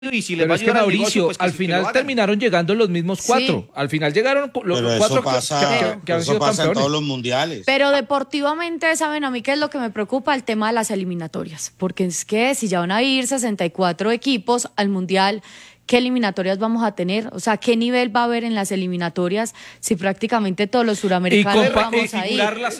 y si les Pero va a es que ayudar al negocio, Mauricio, pues al que final lo hagan. terminaron llegando los mismos cuatro. Sí. Al final llegaron los Pero cuatro eso pasa, que han eso sido pasa en campeones. todos los mundiales. Pero deportivamente, ¿saben a mí qué es lo que me preocupa? El tema de las eliminatorias. Porque es que si ya van a ir 64 equipos al Mundial, ¿qué eliminatorias vamos a tener? O sea, ¿qué nivel va a haber en las eliminatorias si prácticamente todos los suramericanos vamos a ir?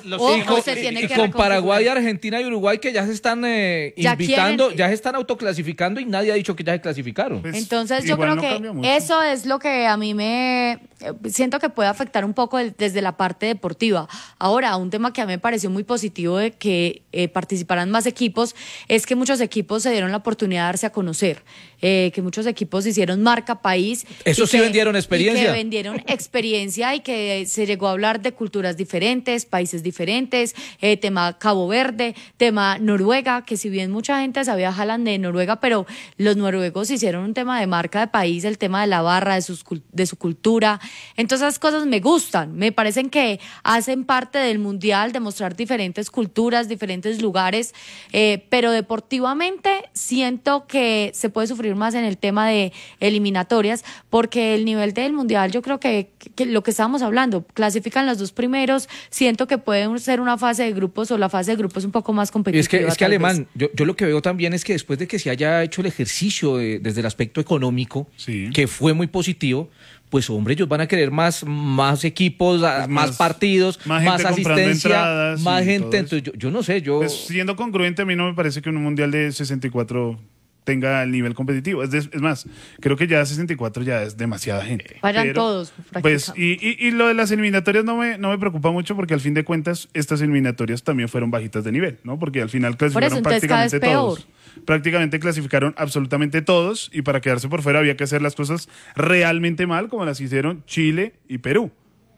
O se tiene Y que con Paraguay, reconfigurar. Argentina y Uruguay que ya se están Ya invitando, quieren- ya se están autoclasificando y nadie ha dicho que ya se clasificaron. Pues, Entonces yo igual creo no que cambia mucho. eso es lo que a mí me siento que puede afectar un poco desde la parte deportiva. Ahora, un tema que a mí me pareció muy positivo de que participaran más equipos es que muchos equipos se dieron la oportunidad de darse a conocer, que muchos equipos hicieron marca país. Eso y sí vendieron experiencia. Y que vendieron experiencia y que se llegó a hablar de culturas diferentes, países diferentes, tema Cabo Verde, tema Noruega, que si bien mucha gente sabía Haaland de Noruega, pero los noruegos hicieron un tema de marca de país, el tema de la barra, de su cultura. Entonces esas cosas me gustan, me parecen que hacen parte del mundial, de mostrar diferentes culturas, diferentes lugares, pero deportivamente siento que se puede sufrir más en el tema de eliminatorias, porque el nivel del mundial, yo creo que lo que estábamos hablando, clasifican los dos primeros, siento que puede ser una fase de grupos o la fase de grupos un poco más Y competitiva. es que tal Alemán, vez. yo lo que veo también es que después de que se haya hecho el ejercicio desde el aspecto económico, Sí. que fue muy positivo, pues hombre, ellos van a querer más equipos, más más- partidos, más más gente comprando asistencia, entradas más y gente. todo eso. Entonces yo no sé, yo... Pues, siendo congruente, a mí no me parece que un mundial de 64 tenga el nivel competitivo. Es más, creo que ya 64 ya es demasiada gente. Vayan Pero, todos, Pues, prácticamente. y lo de las eliminatorias no me preocupa mucho porque al fin de cuentas estas eliminatorias también fueron bajitas de nivel, ¿no? Porque al final clasificaron entonces cada vez prácticamente todos. peor. Prácticamente clasificaron absolutamente todos y para quedarse por fuera había que hacer las cosas realmente mal como las hicieron Chile y Perú.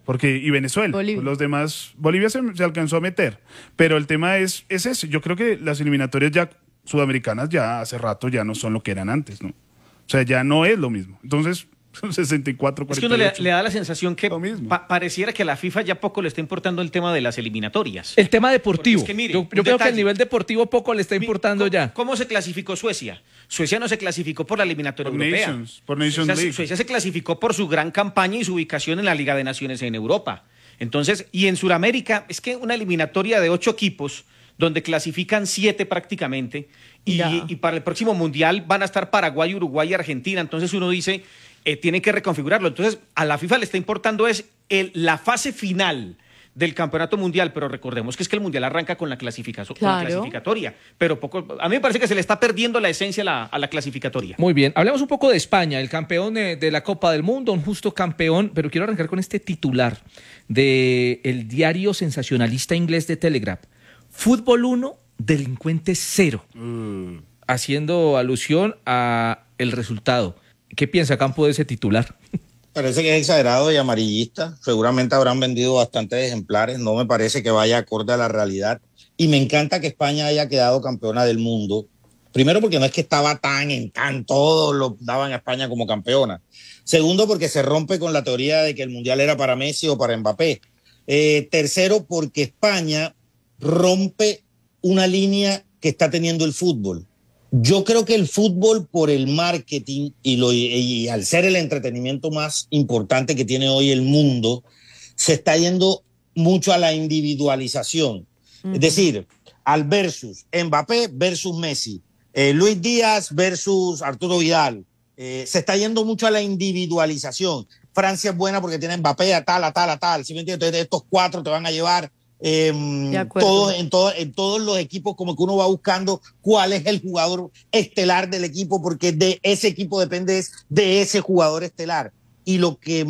Y Venezuela. Bolivia. Los demás, Bolivia se alcanzó a meter. Pero el tema es ese. Yo creo que las eliminatorias ya sudamericanas ya hace rato ya no son lo que eran antes, ¿no? O sea, ya no es lo mismo. Entonces, 64, Es 48. que uno le da la sensación que Lo mismo. pareciera que a la FIFA ya poco le está importando el tema de las eliminatorias. El tema deportivo. Porque es que mire, yo un creo que detalle. el nivel deportivo poco le está importando ya. ¿Cómo se clasificó Suecia? Suecia no se clasificó por la eliminatoria Por europea. por Nations League. Suecia se clasificó por su gran campaña y su ubicación en la Liga de Naciones en Europa. Entonces, y en Sudamérica, es que una eliminatoria de 8 equipos, donde clasifican 7 prácticamente, Ya. y para el próximo Mundial van a estar Paraguay, Uruguay y Argentina. Entonces uno dice, tiene que reconfigurarlo. Entonces, a la FIFA le está importando es la fase final del campeonato mundial, pero recordemos que es que el mundial arranca con la clasificación, con la Claro. clasificatoria, pero poco, a mí me parece que se le está perdiendo la esencia a la clasificatoria. Muy bien, hablemos un poco de España, el campeón de la Copa del Mundo, un justo campeón, pero quiero arrancar con este titular del diario sensacionalista inglés de Telegraph. Fútbol 1, delincuente 0. Haciendo alusión a el resultado. ¿Qué piensa Campo de ese titular? Parece que es exagerado y amarillista. Seguramente habrán vendido bastantes ejemplares. No me parece que vaya acorde a la realidad. Y me encanta que España haya quedado campeona del mundo. Primero, porque no es que estaba tan todos lo daban a España como campeona. Segundo, porque se rompe con la teoría de que el mundial era para Messi o para Mbappé. Tercero, porque España rompe una línea que está teniendo el fútbol. Yo creo que el fútbol, por el marketing y al ser el entretenimiento más importante que tiene hoy el mundo, se está yendo mucho a la individualización. Es decir, al versus Mbappé versus Messi, Luis Díaz versus Arturo Vidal. Se está yendo mucho a la individualización. Francia es buena porque tiene Mbappé a tal. ¿Sí me entiendes? Entonces, estos 4 te van a llevar en todos los equipos, como que uno va buscando cuál es el jugador estelar del equipo, porque de ese equipo depende de ese jugador estelar. Y lo que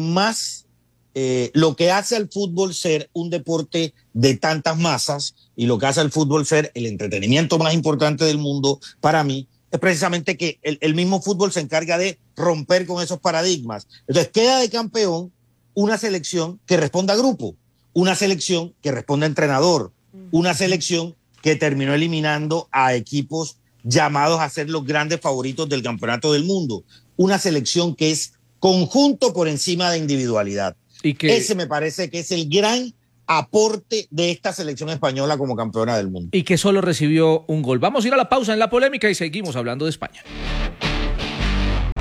hace al fútbol ser un deporte de tantas masas y lo que hace al fútbol ser el entretenimiento más importante del mundo, para mí, es precisamente que el mismo fútbol se encarga de romper con esos paradigmas. Entonces queda de campeón una selección que responda a grupo, una selección que responde a entrenador, una selección que terminó eliminando a equipos llamados a ser los grandes favoritos del campeonato del mundo, una selección que es conjunto por encima de individualidad. Ese me parece que es el gran aporte de esta selección española como campeona del mundo. Y que solo recibió un gol. Vamos a ir a la pausa en la polémica y seguimos hablando de España.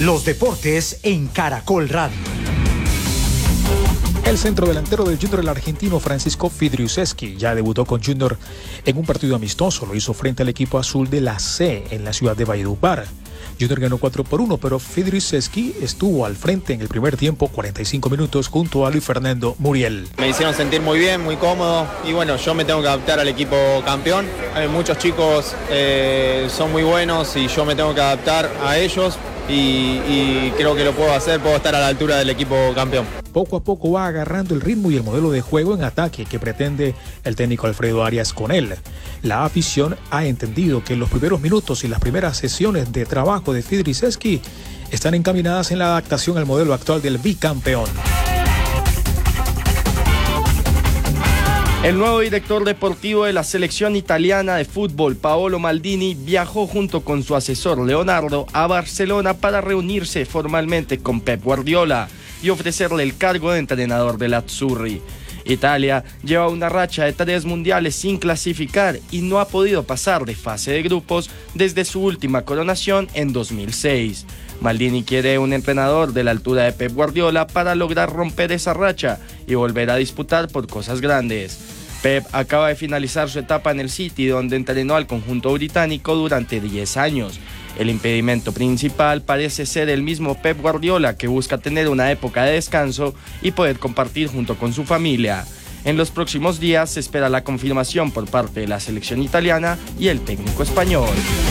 Los deportes en Caracol Radio. El centrodelantero del Junior, el argentino Francisco Fidriuszewski, ya debutó con Junior en un partido amistoso. Lo hizo frente al equipo azul de la C en la ciudad de Valledupar. Junior ganó 4-1, pero Fidriuszewski estuvo al frente en el primer tiempo, 45 minutos, junto a Luis Fernando Muriel. Me hicieron sentir muy bien, muy cómodo, y bueno, yo me tengo que adaptar al equipo campeón. Muchos chicos son muy buenos y yo me tengo que adaptar a ellos y creo que lo puedo hacer, puedo estar a la altura del equipo campeón. Poco a poco va agarrando el ritmo y el modelo de juego en ataque que pretende el técnico Alfredo Arias con él. La afición ha entendido que los primeros minutos y las primeras sesiones de trabajo de Fidriuszewski están encaminadas en la adaptación al modelo actual del bicampeón. El nuevo director deportivo de la selección italiana de fútbol, Paolo Maldini, viajó junto con su asesor Leonardo a Barcelona para reunirse formalmente con Pep Guardiola y ofrecerle el cargo de entrenador del Azzurri. Italia lleva una racha de 3 mundiales sin clasificar y no ha podido pasar de fase de grupos desde su última coronación en 2006. Maldini quiere un entrenador de la altura de Pep Guardiola para lograr romper esa racha y volver a disputar por cosas grandes. Pep acaba de finalizar su etapa en el City, donde entrenó al conjunto británico durante 10 años. El impedimento principal parece ser el mismo Pep Guardiola, que busca tener una época de descanso y poder compartir junto con su familia. En los próximos días se espera la confirmación por parte de la selección italiana y el técnico español.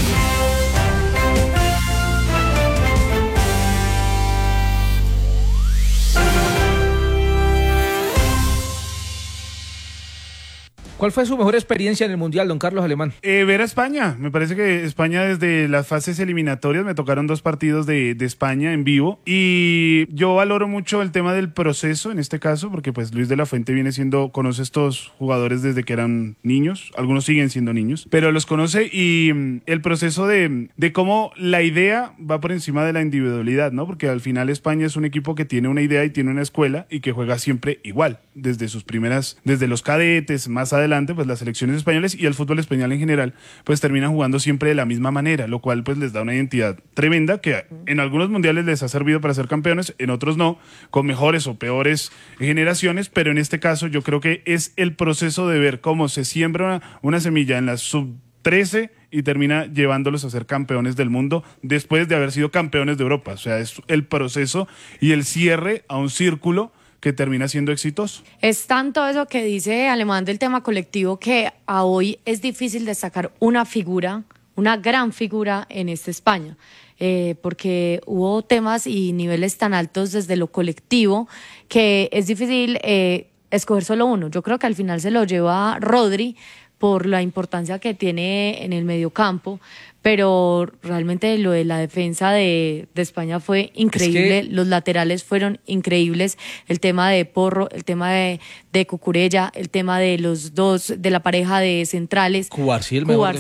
¿Cuál fue su mejor experiencia en el Mundial, don Carlos Alemán? Ver a España. Me parece que España, desde las fases eliminatorias, me tocaron 2 partidos de España en vivo, y yo valoro mucho el tema del proceso en este caso, porque pues Luis de la Fuente conoce estos jugadores desde que eran niños, algunos siguen siendo niños, pero los conoce, y el proceso de cómo la idea va por encima de la individualidad, ¿no? Porque al final España es un equipo que tiene una idea y tiene una escuela y que juega siempre igual, desde los cadetes, más adelante, pues las selecciones españolas y el fútbol español en general, pues terminan jugando siempre de la misma manera, lo cual pues les da una identidad tremenda que en algunos mundiales les ha servido para ser campeones, en otros no, con mejores o peores generaciones, pero en este caso yo creo que es el proceso de ver cómo se siembra una semilla en la sub-13 y termina llevándolos a ser campeones del mundo después de haber sido campeones de Europa. O sea, es el proceso y el cierre a un círculo que termina siendo exitoso. Es tanto eso que dice Alemán del tema colectivo que a hoy es difícil destacar una figura, una gran figura en esta España, porque hubo temas y niveles tan altos desde lo colectivo que es difícil escoger solo uno. Yo creo que al final se lo lleva Rodri por la importancia que tiene en el mediocampo, pero realmente lo de la defensa de España fue increíble, los laterales fueron increíbles, el tema de Porro, el tema de Cucurella, el tema de los dos, de la pareja de centrales. Cubarsí, el mejor.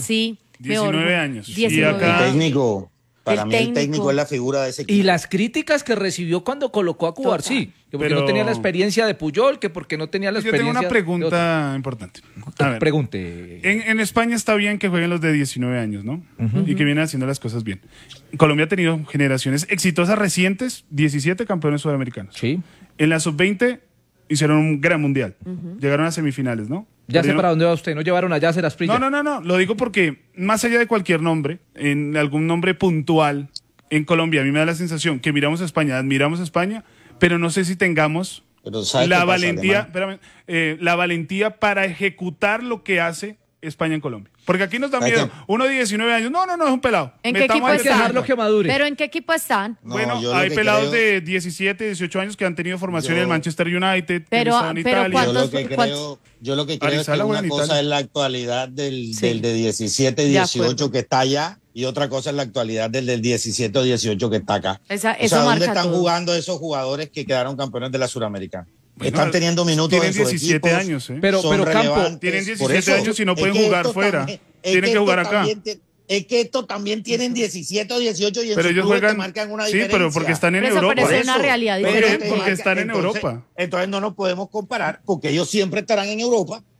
19 años. 19. Y acá... El técnico. Para mí el técnico es la figura de ese equipo. Y las críticas que recibió cuando colocó a Cubarsí, que porque no tenía la experiencia de Puyol, que porque no tenía la experiencia... Yo tengo una pregunta importante. A ver, pregunte. En España está bien que jueguen los de 19 años, ¿no? Y que vienen haciendo las cosas bien. Colombia ha tenido generaciones exitosas recientes, 17 campeones sudamericanos. Sí. En la sub-20 hicieron un gran mundial. Llegaron a semifinales, ¿no? Ya sé para dónde va usted, ¿no llevaron a Yasser Asprilla? No, lo digo porque más allá de cualquier nombre, en algún nombre puntual, en Colombia a mí me da la sensación que miramos a España, admiramos a España, pero no sé si tengamos la valentía, la valentía para ejecutar lo que hace España en Colombia. Porque aquí nos da miedo. Uno de 19 años, no, es un pelado. ¿En qué equipo están? Dejarlo que madure. ¿Pero en qué equipo están? No, bueno, hay pelados de 17, 18 años que han tenido formación en el Manchester United, que están en Italia. Yo lo que creo es que una cosa es la actualidad del de 17, 18 que está allá, y otra cosa es la actualidad del 17 o 18 que está acá. ¿Dónde están jugando esos jugadores que quedaron campeones de la Suramericana? Bueno, están teniendo minutos en sus 17 equipos, años, pero Campo, tienen 17 años y no pueden jugar fuera. Tienen que jugar acá. Es que estos también tienen 17 o 18 y en pero sus ellos clubes juegan, te marcan una sí, diferencia. pero porque están en Europa. Pero es una realidad diferente. Porque están en Europa. Entonces no nos podemos comparar porque ellos siempre estarán en Europa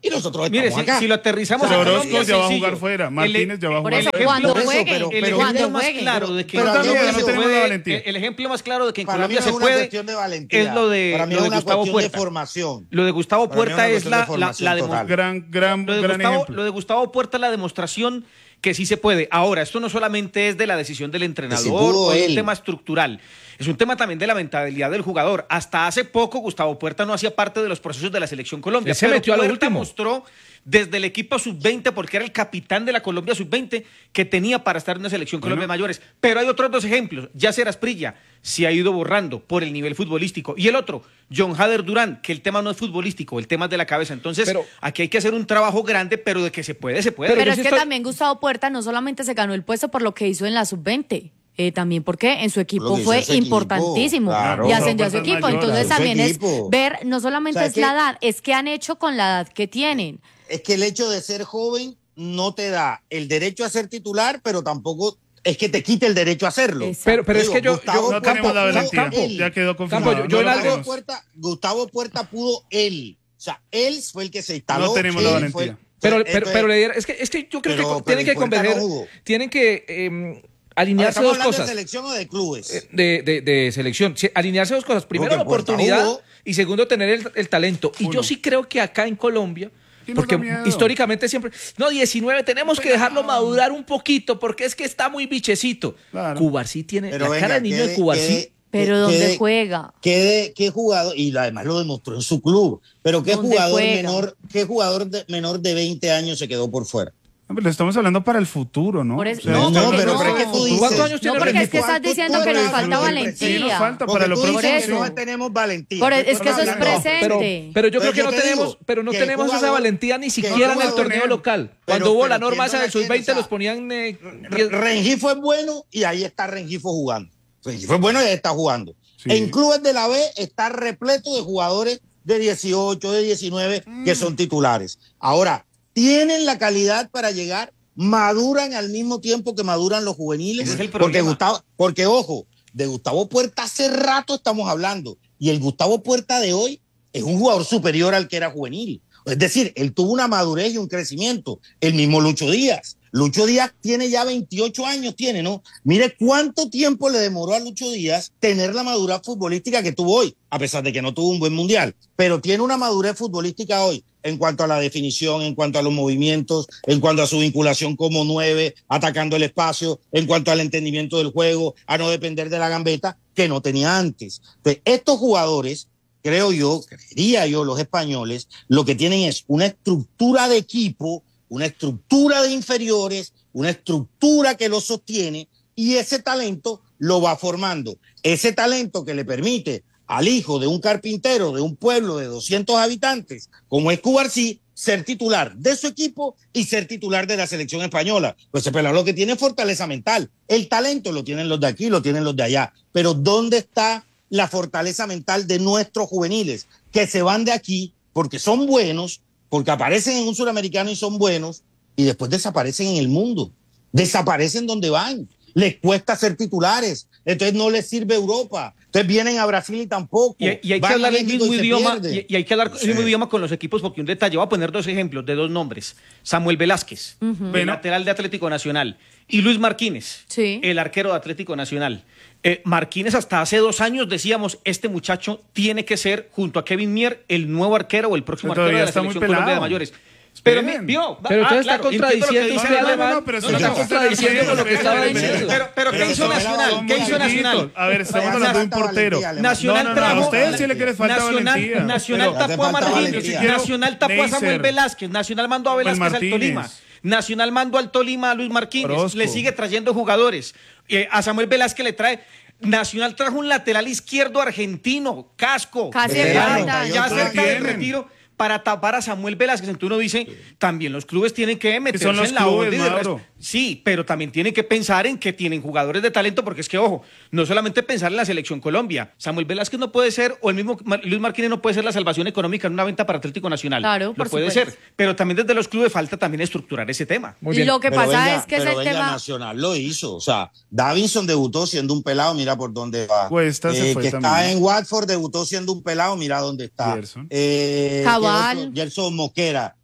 y nosotros Mire, estamos acá. si lo aterrizamos a Orozco Colombia, ya va a sencillo. jugar fuera, Martínez ya va a Por jugar eso, fuera. cuando Por eso, juegue, pero El cuando ejemplo más juegue. claro de que Pero en también Colombia no se tenemos la puede, valentía. el ejemplo más claro de que en Para mí Colombia no se es una puede cuestión de valentía. es lo de, Para mí lo es de una Gustavo cuestión de Puerta. formación. Lo de Gustavo Para mí es Puerta una es cuestión de formación total. Gran lo de ejemplo. Gustavo Puerta es la demostración que sí se puede. Ahora, esto no solamente es de la decisión del entrenador pudo o es un él. tema estructural, es un tema también de la mentalidad del jugador. Hasta hace poco Gustavo Puerta no hacía parte de los procesos de la selección Colombia. Él se pero metió a lo Puerta último. mostró desde el equipo sub-20, porque era el capitán de la Colombia sub-20, que tenía para estar en una selección Colombia de mayores. Pero hay otros dos ejemplos. Yacer Asprilla se ha ido borrando por el nivel futbolístico. Y el otro, John Hader Durán, que el tema no es futbolístico, el tema es de la cabeza. Entonces, Pero- aquí hay que hacer un trabajo grande, pero de que se puede, se puede. Pero Pero yo es sí que estoy- también Gustavo Puerta no solamente se ganó el puesto por lo que hizo en la sub-20, también porque en su equipo Lo que hizo fue ese equipo, importantísimo claro. y ascendió a su Gustavo Puerta equipo. es mayor. Entonces Claro, también su es equipo. ver, no solamente O sea, es que- la edad, es qué han hecho con la edad que tienen. Es que el hecho de ser joven no te da el derecho a ser titular, pero tampoco es que te quite el derecho a hacerlo. Exacto. Pero es que yo Gustavo No tenemos la valentía. Campo. Ya quedó confirmado. Campo, yo en no lo algo- tenemos. Gustavo Puerta pudo él. O sea, él fue el que se instaló. No tenemos la él valentía. fue- Pero, Entonces, es que yo creo pero- que tienen que pero Puerta converger, no jugó. tienen que ahora, alinearse ¿estamos dos hablando cosas. de selección o de clubes? De selección. Sí, alinearse dos cosas. Primero, Porque la Puerta oportunidad jugó. y segundo, tener el talento. Y yo sí creo que acá en Colombia, Sí, nos porque da miedo. históricamente siempre, no, 19, tenemos que dejarlo madurar un poquito porque es que está muy bichecito. Claro. Cubarsí tiene Pero la venga, cara de niño de Cubarsí. Pero ¿dónde juega? ¿Qué jugador? Y además lo demostró en su club. Pero ¿qué ¿Dónde jugador juega? menor de 20 años se quedó por fuera? Hombre, le estamos hablando para el futuro, ¿no? Por eso- O sea, no, esto- porque pero no. es que tú dices. ¿Cuántos años tiene No, porque es que Rengifo? estás diciendo que nos falta Sí, nos valentía. falta Porque para lo tú dices próximo. eso. que no tenemos valentía. Por- Tú es que estás eso es hablando- presente. Pero yo creo Entonces, que no yo te tenemos, digo pero no que el tenemos esa jugador- valentía ni que siquiera el en el jugador torneo tiene- local. Cuando hubo la norma esa del ¿quién no la sub-20 tiene? los ponían 10. Rengifo es bueno y ahí está Rengifo jugando. Rengifo es bueno y ahí está jugando. Sí. En clubes de la B está repleto de jugadores de 18, de 19 que son titulares. Ahora, tienen la calidad para llegar, maduran al mismo tiempo que maduran los juveniles. Ese es el porque problema. porque ojo, de Gustavo Puerta hace rato estamos hablando y el Gustavo Puerta de hoy es un jugador superior al que era juvenil. Es decir, él tuvo una madurez y un crecimiento. El mismo Lucho Díaz. Lucho Díaz tiene ya 28 años, ¿no? Mire cuánto tiempo le demoró a Lucho Díaz tener la madurez futbolística que tuvo hoy, a pesar de que no tuvo un buen mundial, pero tiene una madurez futbolística hoy en cuanto a la definición, en cuanto a los movimientos, en cuanto a su vinculación como 9, atacando el espacio, en cuanto al entendimiento del juego, a no depender de la gambeta, que no tenía antes. Entonces, estos jugadores, creería yo, los españoles, lo que tienen es una estructura de equipo, una estructura de inferiores, una estructura que lo sostiene y ese talento lo va formando. Ese talento que le permite al hijo de un carpintero de un pueblo de 200 habitantes, como es Cubarsí, ser titular de su equipo y ser titular de la selección española. Pues ese pelado lo que tiene es fortaleza mental. El talento lo tienen los de aquí, lo tienen los de allá. Pero ¿dónde está la fortaleza mental de nuestros juveniles? Que se van de aquí porque son buenos, porque aparecen en un suramericano y son buenos, y después desaparecen en el mundo, desaparecen donde van, les cuesta ser titulares, entonces no les sirve Europa, entonces vienen a Brasil y tampoco. Y hay que van a hablar el México mismo y se idioma pierde. y hay que hablar el Sí. mismo idioma con los equipos, porque un detalle, voy a poner dos ejemplos de dos nombres: Samuel Velázquez, el Bueno. lateral de Atlético Nacional, y Luis Martínez, Sí. el arquero de Atlético Nacional. Martínez, hasta hace 2 años decíamos, este muchacho tiene que ser, junto a Kevin Mier, el nuevo arquero o el próximo Pero arquero de todavía la está muy selección Colombia de pelado. mayores. Pero Esperen. vio, Pero entonces está entiendo lo que contradiciendo dice usted, Alemán. Alemán. pero No, si está no, contradiciendo lo que estaba esperen, diciendo. Pero ¿qué Pero hizo son Nacional? muy ¿Qué hizo chiquitos. Nacional? A ver, estamos Pero hablando de un falta portero. valentía, Alemán. Nacional No, trajo a ustedes sí le quiere falta valentía. Nacional Pero tapó a hace falta Martínez, valentía. Nacional tapó a Samuel Neisser. Velázquez, Nacional mandó a Pues Velázquez al Martínez. Tolima, Nacional mandó al Tolima a Luis Martínez, Orozco. le sigue trayendo jugadores, a Samuel Velázquez le trae. Nacional trajo un lateral izquierdo argentino, Casco, Casi Veterano, ya cerca del tienen. retiro, para tapar a Samuel Velázquez. Entonces uno dice, también los clubes tienen que meterse son los en la clubes, onda y de Mauro. resto. Sí, pero también tienen que pensar en que tienen jugadores de talento, porque es que, ojo, no solamente pensar en la selección Colombia. Samuel Velázquez no puede ser, o el mismo Luis Martínez no puede ser la salvación económica en una venta para Atlético Nacional. Claro, lo por puede supuesto. ser, pero también desde los clubes falta también estructurar ese tema. Muy Y bien. lo que Pero pasa venga, es que es pero el venga, tema. Nacional lo hizo. O sea, Davinson debutó siendo un pelado, mira por dónde va. Cuesta se fue que también. está en Watford, debutó siendo un pelado, mira dónde está. Gerson. ¿Qué Cabal. otro? Gerson Mosquera.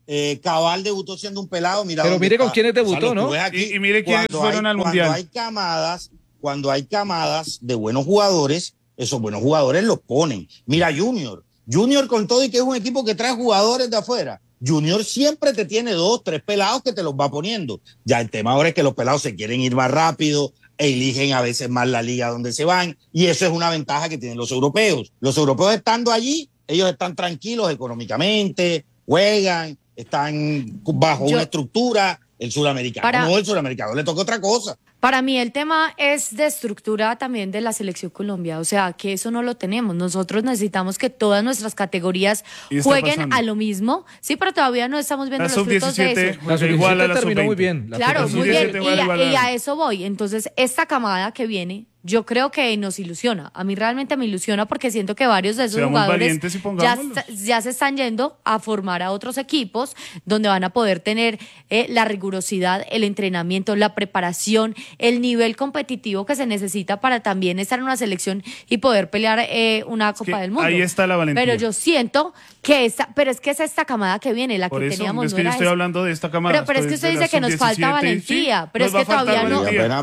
Cabal debutó siendo un pelado. Mira, pero mire con quiénes debutó, ¿no? Y mire quiénes fueron al Mundial. Cuando hay camadas de buenos jugadores, esos buenos jugadores los ponen. Mira, Junior con todo y que es un equipo que trae jugadores de afuera. Junior siempre te tiene 2, 3 pelados que te los va poniendo. Ya el tema ahora es que los pelados se quieren ir más rápido, eligen a veces más la liga donde se van, y eso es una ventaja que tienen los europeos. Los europeos estando allí, ellos están tranquilos económicamente, juegan, están bajo una estructura. El suramericano le toca otra cosa. Para mí el tema es de estructura también de la selección Colombia, o sea, que eso no lo tenemos. Nosotros necesitamos que todas nuestras categorías jueguen a lo mismo. Sí, pero todavía no estamos viendo los frutos de eso. La sub-17 terminó muy bien. Claro, muy bien, y a eso voy. Entonces, esta camada que viene, yo creo que nos ilusiona. A mí realmente me ilusiona porque siento que varios de esos jugadores ya se están yendo a formar a otros equipos donde van a poder tener la rigurosidad, el entrenamiento, la preparación, el nivel competitivo que se necesita para también estar en una selección y poder pelear una Copa del Mundo. Ahí está la valentía. Pero yo siento que pero es que es esta camada que viene, la que teníamos. Es que yo estoy hablando de esta camada. Pero es que usted dice que nos falta valentía, pero es que todavía no.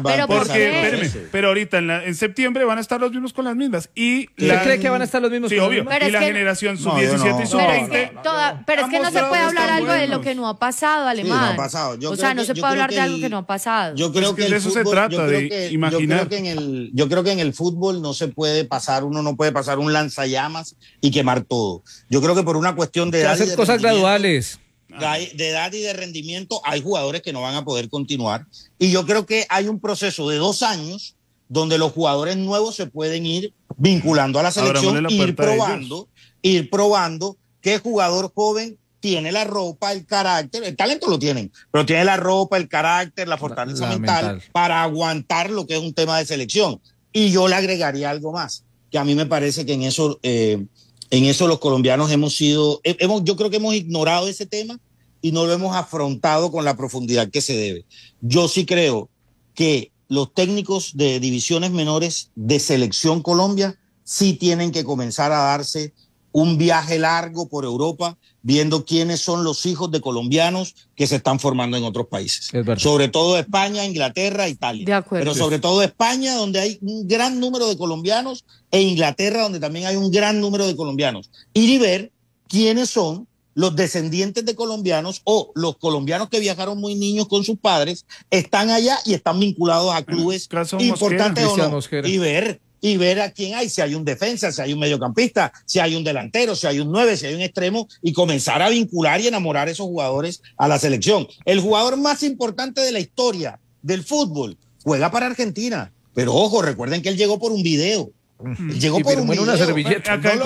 Pero ahorita en septiembre van a estar los mismos con las mismas. ¿Usted cree que van a estar los mismos? Sí, obvio. Y la generación sub-17 y sub-20. Pero es que no se puede hablar algo de lo que no ha pasado, Alemán. Sí, no ha pasado. O sea, no se puede hablar de algo que no ha pasado. Yo creo que de eso se trata, de imaginar. Yo creo que en el fútbol no se puede pasar, uno no puede pasar un lanzallamas y quemar todo. Yo creo que por una cuestión de edad hacer cosas graduales. De edad y de rendimiento, hay jugadores que no van a poder continuar. Y yo creo que hay un proceso de 2 años donde los jugadores nuevos se pueden ir vinculando a la selección, ir probando qué jugador joven tiene la ropa, el carácter, el talento lo tienen, pero tiene la ropa, el carácter, la fortaleza mental para aguantar lo que es un tema de selección. Y yo le agregaría algo más, que a mí me parece que en eso los colombianos yo creo que hemos ignorado ese tema y no lo hemos afrontado con la profundidad que se debe. Yo sí creo que los técnicos de divisiones menores de Selección Colombia sí tienen que comenzar a darse un viaje largo por Europa, viendo quiénes son los hijos de colombianos que se están formando en otros países. Sobre todo España, Inglaterra, Italia. De acuerdo. Pero sobre todo España, donde hay un gran número de colombianos, e Inglaterra, donde también hay un gran número de colombianos. Y ver quiénes son los descendientes de colombianos o los colombianos que viajaron muy niños con sus padres, están allá y están vinculados a clubes importantes o no. Y ver a quién hay, si hay un defensa, si hay un mediocampista, si hay un delantero, si hay un 9, si hay un extremo, y comenzar a vincular y enamorar a esos jugadores a la selección. El jugador más importante de la historia del fútbol juega para Argentina, pero ojo, recuerden que él llegó por un video. Llegó por una servilleta. Acá en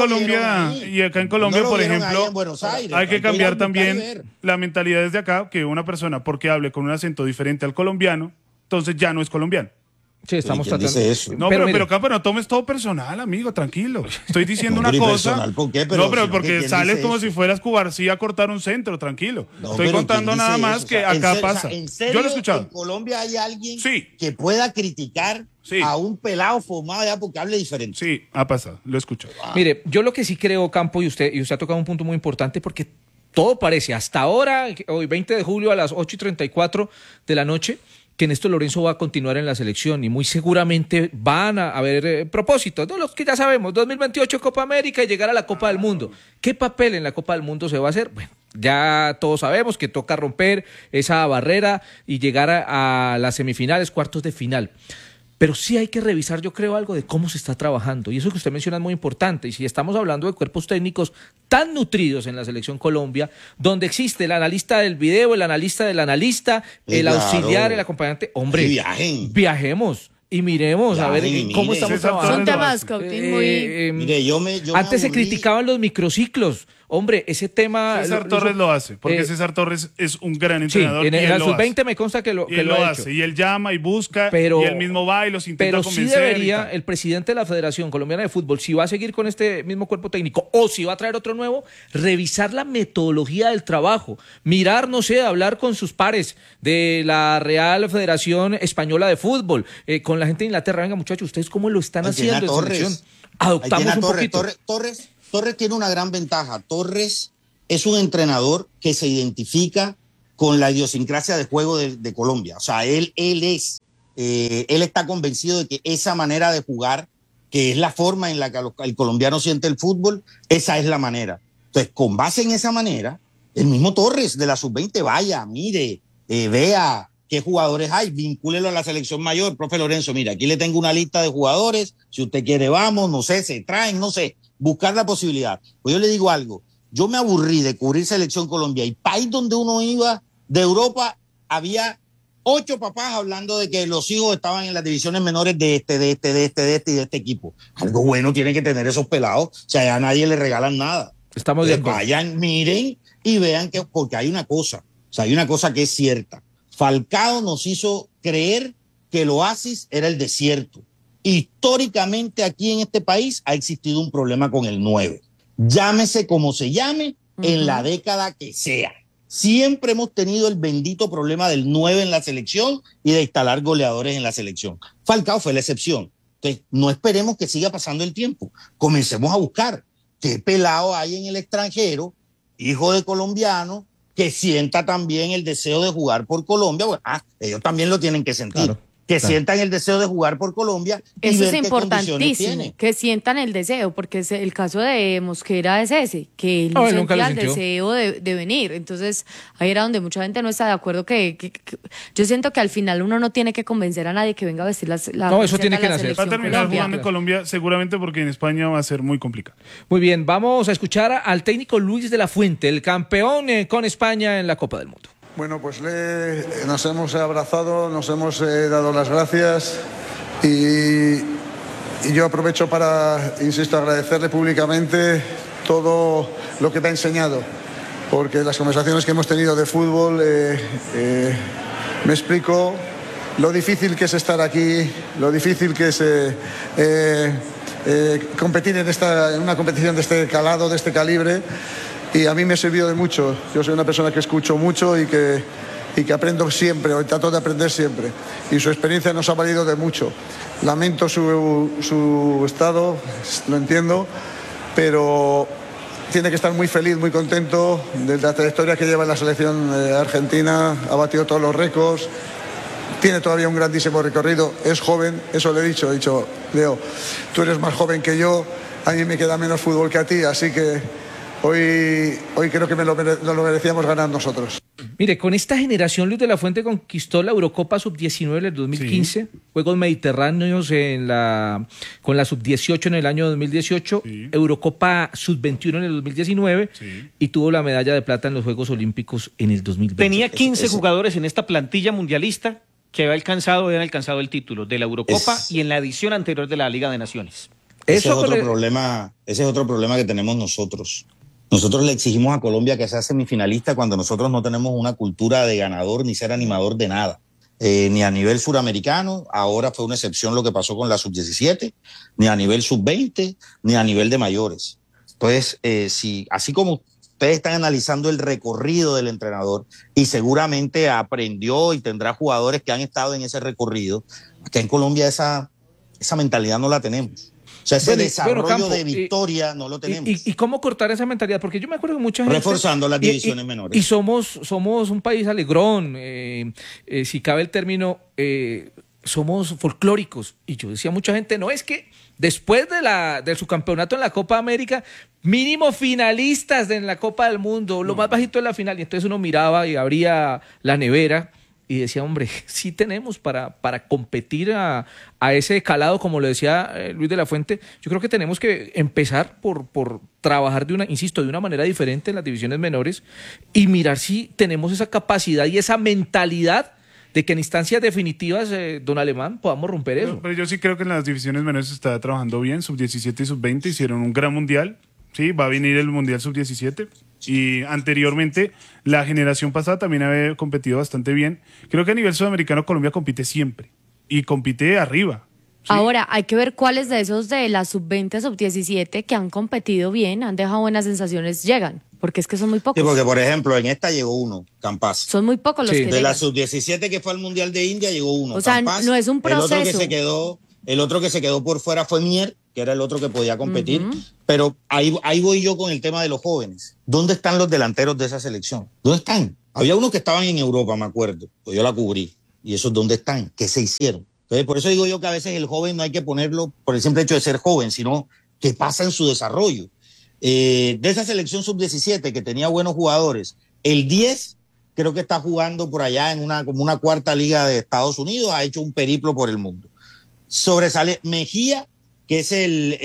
Colombia, por ejemplo, hay que cambiar también la mentalidad desde acá, que una persona, porque hable con un acento diferente al colombiano, entonces ya no es colombiano. Sí, estamos tratando. Eso? No, pero no tomes todo personal, amigo, tranquilo. Estoy diciendo una cosa. ¿Por qué? Porque sales como si fueras Cubarsí a cortar un centro, tranquilo. Estoy contando nada más que acá pasa. Yo lo he escuchado. ¿En Colombia hay alguien que pueda criticar a un pelado formado ya porque hable diferente? Sí, ha pasado, lo he escuchado. Mire, yo lo que sí creo, Campo, y usted ha tocado un punto muy importante porque todo parece, hasta ahora, hoy 20 de julio a las 8:34 de la noche, que Néstor Lorenzo va a continuar en la selección y muy seguramente van a haber propósitos, ¿no? Los que ya sabemos, 2028 Copa América y llegar a la Copa del Mundo. ¿Qué papel en la Copa del Mundo se va a hacer? Bueno, ya todos sabemos que toca romper esa barrera y llegar a las semifinales, cuartos de final. Pero sí hay que revisar, yo creo, algo de cómo se está trabajando. Y eso que usted menciona es muy importante. Y si estamos hablando de cuerpos técnicos tan nutridos en la Selección Colombia, donde existe el analista del video, el analista del analista, el auxiliar, el acompañante, hombre, viajemos. Y miremos a ver cómo estamos trabajando. Son temas, Cautín, muy... Antes se criticaban los microciclos. Hombre, ese tema... César Torres lo hace, porque César Torres es un gran entrenador. Sí, en la sub-20 me consta que lo ha hecho. Y él llama y busca, y él mismo va y los intenta convencer. Pero sí debería el presidente de la Federación Colombiana de Fútbol, si va a seguir con este mismo cuerpo técnico o si va a traer otro nuevo, revisar la metodología del trabajo. Mirar, no sé, hablar con sus pares de la Real Federación Española de Fútbol, con la gente de Inglaterra. Venga, muchachos, ¿ustedes cómo lo están haciendo en selección? Adoptamos un poquito. Torres tiene una gran ventaja. Torres es un entrenador que se identifica con la idiosincrasia de juego de Colombia. O sea, él está convencido de que esa manera de jugar, que es la forma en la que el colombiano siente el fútbol, esa es la manera. Entonces, con base en esa manera, el mismo Torres de la sub-20, vaya, mire, vea qué jugadores hay, vincúlelo a la selección mayor. Profe Lorenzo, mira, aquí le tengo una lista de jugadores, si usted quiere vamos, no sé, se traen, no sé, buscar la posibilidad. Pues yo le digo algo, yo me aburrí de cubrir selección Colombia y país donde uno iba de Europa, había 8 papás hablando de que los hijos estaban en las divisiones menores de este equipo. Algo bueno tienen que tener esos pelados, o sea, a nadie le regalan nada. Estamos de acuerdo. Vayan, miren y vean que, porque hay una cosa que es cierta. Falcao nos hizo creer que el oasis era el desierto. Históricamente aquí en este país ha existido un problema con el 9. Llámese como se llame, en la década que sea. Siempre hemos tenido el bendito problema del 9 en la selección y de instalar goleadores en la selección. Falcao fue la excepción. Entonces, no esperemos que siga pasando el tiempo. Comencemos a buscar qué pelado hay en el extranjero, hijo de colombiano, que sienta también el deseo de jugar por Colombia. Bueno, ellos también lo tienen que sentir. Claro. Que sientan el deseo de jugar por Colombia y eso ver es qué condiciones importantísimo, tiene. que sientan el deseo, porque el caso de Mosquera es ese, que él No, no él nunca lo sentía el sintió. deseo de venir. Entonces, ahí era donde mucha gente no está de acuerdo, que yo siento que al final uno no tiene que convencer a nadie que venga a vestir la No, eso camiseta tiene de que la nacer. Va a selección terminar Colombia. jugando en Colombia seguramente porque en España va a ser muy complicado. Muy bien, vamos a escuchar al técnico Luis de la Fuente, el campeón con España en la Copa del Mundo. Bueno, pues nos hemos abrazado, nos hemos dado las gracias y yo aprovecho para, insisto, agradecerle públicamente todo lo que me ha enseñado, porque las conversaciones que hemos tenido de fútbol me explico lo difícil que es estar aquí, lo difícil que es competir en una competición de este calado, de este calibre. Y a mí me ha servido de mucho. Yo soy una persona que escucho mucho y que aprendo siempre, o trato de aprender siempre. Y su experiencia nos ha valido de mucho. Lamento su estado, lo entiendo, pero tiene que estar muy feliz, muy contento de la trayectoria que lleva en la selección argentina. Ha batido todos los récords. Tiene todavía un grandísimo recorrido. Es joven, eso le he dicho, Leo, tú eres más joven que yo, a mí me queda menos fútbol que a ti, así que Hoy creo que nos lo merecíamos ganar nosotros. Mire, con esta generación Luis de la Fuente conquistó la Eurocopa Sub-19 en el 2015, sí. Juegos Mediterráneos con la Sub-18 en el año 2018, sí. Eurocopa Sub-21 en el 2019 sí. Y tuvo la medalla de plata en los Juegos Olímpicos en el 2020. Tenía 15 jugadores en esta plantilla mundialista que habían alcanzado el título de la Eurocopa y en la edición anterior de la Liga de Naciones. Ese es otro problema que tenemos nosotros. Nosotros le exigimos a Colombia que sea semifinalista cuando nosotros no tenemos una cultura de ganador ni ser animador de nada. Ni a nivel suramericano, ahora fue una excepción lo que pasó con la sub-17, ni a nivel sub-20, ni a nivel de mayores. Entonces, así como ustedes están analizando el recorrido del entrenador y seguramente aprendió y tendrá jugadores que han estado en ese recorrido, acá en Colombia esa mentalidad no la tenemos. O sea, ese desarrollo de victoria no lo tenemos. ¿Y cómo cortar esa mentalidad? Porque yo me acuerdo que mucha gente... Reforzando las divisiones menores. Y somos un país alegrón, si cabe el término, somos folclóricos. Y yo decía mucha gente, no, es que después de su campeonato en la Copa América, mínimo finalistas en la Copa del Mundo, lo más bajito en la final. Y entonces uno miraba y abría la nevera y decía, hombre, sí tenemos para competir a ese calado, como lo decía Luis de la Fuente. Yo creo que tenemos que empezar por trabajar de una manera diferente en las divisiones menores y mirar si tenemos esa capacidad y esa mentalidad de que en instancias definitivas, don Alemán, podamos romper eso. Pero yo sí creo que en las divisiones menores se está trabajando bien. Sub-17 y Sub-20 hicieron un gran mundial. Sí, va a venir el Mundial Sub-17. Y anteriormente, la generación pasada también había competido bastante bien. Creo que a nivel sudamericano Colombia compite siempre. Y compite arriba. ¿Sí? Ahora, hay que ver cuáles de esos de la Sub-20, Sub-17 que han competido bien, han dejado buenas sensaciones, llegan. Porque es que son muy pocos. Sí, porque por ejemplo, en esta llegó uno, Campas. Son muy pocos los que de llegan. La Sub-17 que fue al Mundial de India llegó uno, o sea, Campas. no es un proceso. El otro que se quedó por fuera fue Mier, que era el otro que podía competir. Pero ahí voy yo con el tema de los jóvenes. ¿Dónde están los delanteros de esa selección? ¿Dónde están? Había unos que estaban en Europa, me acuerdo, pues yo la cubrí. ¿Y esos dónde están? ¿Qué se hicieron? Entonces, por eso digo yo que a veces el joven no hay que ponerlo por el simple hecho de ser joven, sino que pasa en su desarrollo. De esa selección sub-17 que tenía buenos jugadores, el 10 creo que está jugando por allá en como una cuarta liga de Estados Unidos, ha hecho un periplo por el mundo. Sobresale Mejía, que es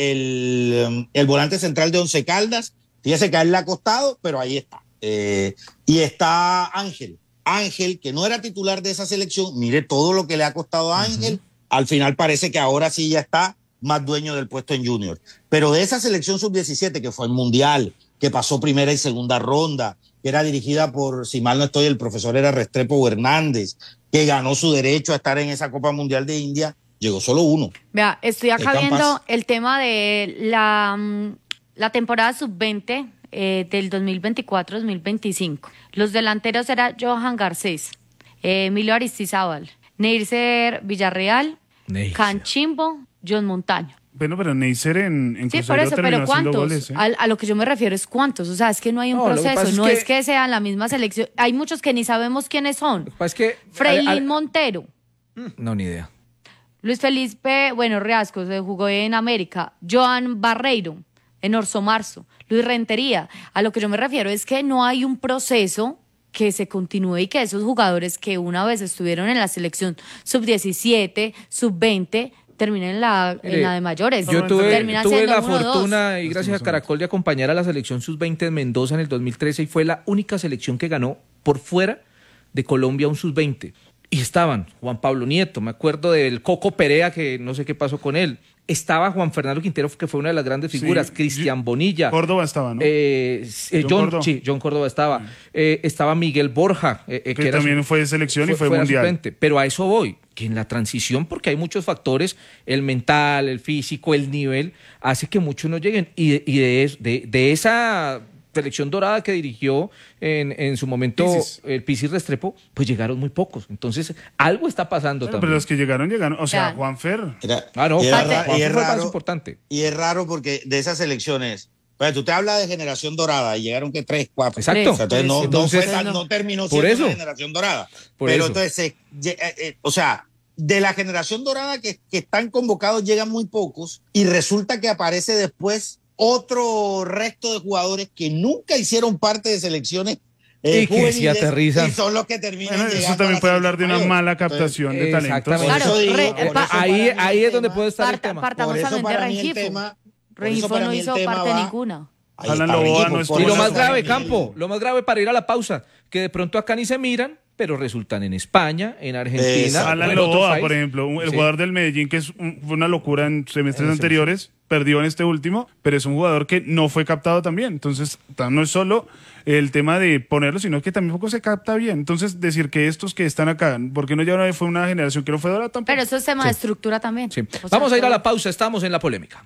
el volante central de Once Caldas, fíjese que a él le ha costado, pero ahí está. Y está Ángel, que no era titular de esa selección, mire todo lo que le ha costado a Ángel, al final parece que ahora sí ya está más dueño del puesto en Junior. Pero de esa selección sub-17 que fue el Mundial, que pasó primera y segunda ronda, que era dirigida por, si mal no estoy, el profesor era Restrepo Hernández, que ganó su derecho a estar en esa Copa Mundial de India, llegó solo uno. Vea, estoy acá viendo el tema de la temporada sub-20 del 2024-2025. Los delanteros eran Johan Garcés, Emilio Aristizábal, Neisser Villarreal, Canchimbo, John Montaño. Bueno, pero Neisser en sí, por eso, pero ¿cuántos? Goles, a lo que yo me refiero es cuántos. O sea, es que no hay un proceso, no es que sean la misma selección. Hay muchos que ni sabemos quiénes son. Es que Freilín Montero. No, ni idea. Luis Felipe, Riascos, jugó en América. Joan Barreiro, en Orso Marzo. Luis Rentería. A lo que yo me refiero es que no hay un proceso que se continúe y que esos jugadores que una vez estuvieron en la selección sub-17, sub-20, terminen en la de mayores. Yo tuve la fortuna y gracias a Caracol de acompañar a la selección sub-20 en Mendoza en el 2013 y fue la única selección que ganó por fuera de Colombia un sub-20. Y estaban Juan Pablo Nieto, me acuerdo del Coco Perea, que no sé qué pasó con él. Estaba Juan Fernando Quintero, que fue una de las grandes figuras. Cristian Bonilla. Córdoba estaba, ¿no? John Córdoba estaba. Estaba Miguel Borja. Que también fue de selección y fue mundial. Suplente. Pero a eso voy, que en la transición, porque hay muchos factores, el mental, el físico, el nivel, hace que muchos no lleguen. Y de esa selección dorada que dirigió en su momento el Pisis Restrepo, pues llegaron muy pocos. Entonces, algo está pasando también. Pero los que llegaron. O sea, Juanfer. Juanfer fue más importante. Y es raro porque de esas selecciones, pues tú te hablas de generación dorada y llegaron que 3, 4. Exacto. O sea, entonces no terminó siendo una generación dorada. Pero entonces, o sea, de la generación dorada que están convocados llegan muy pocos y resulta que aparece después otro resto de jugadores que nunca hicieron parte de selecciones y que se aterrizan. Y son los que terminan llegando. Eso también puede hablar de una mala captación de talentos. Claro, ahí es donde puede estar el tema. Partamos también de Rengifo. Rengifo no hizo parte de ninguna. Y lo más grave, Campo, lo más grave para ir a la pausa, que de pronto acá ni se miran, pero resultan en España, en Argentina. Alan Loboa, por ejemplo, el jugador del Medellín, que fue una locura en semestres anteriores, perdió en este último, pero es un jugador que no fue captado también. Entonces, no es solo el tema de ponerlo, sino que también poco se capta bien. Entonces, decir que estos que están acá, porque no ya fue una generación que no fue dorada tampoco. Pero eso es tema de estructura también. Sí. Vamos a ir a la pausa, estamos en la polémica.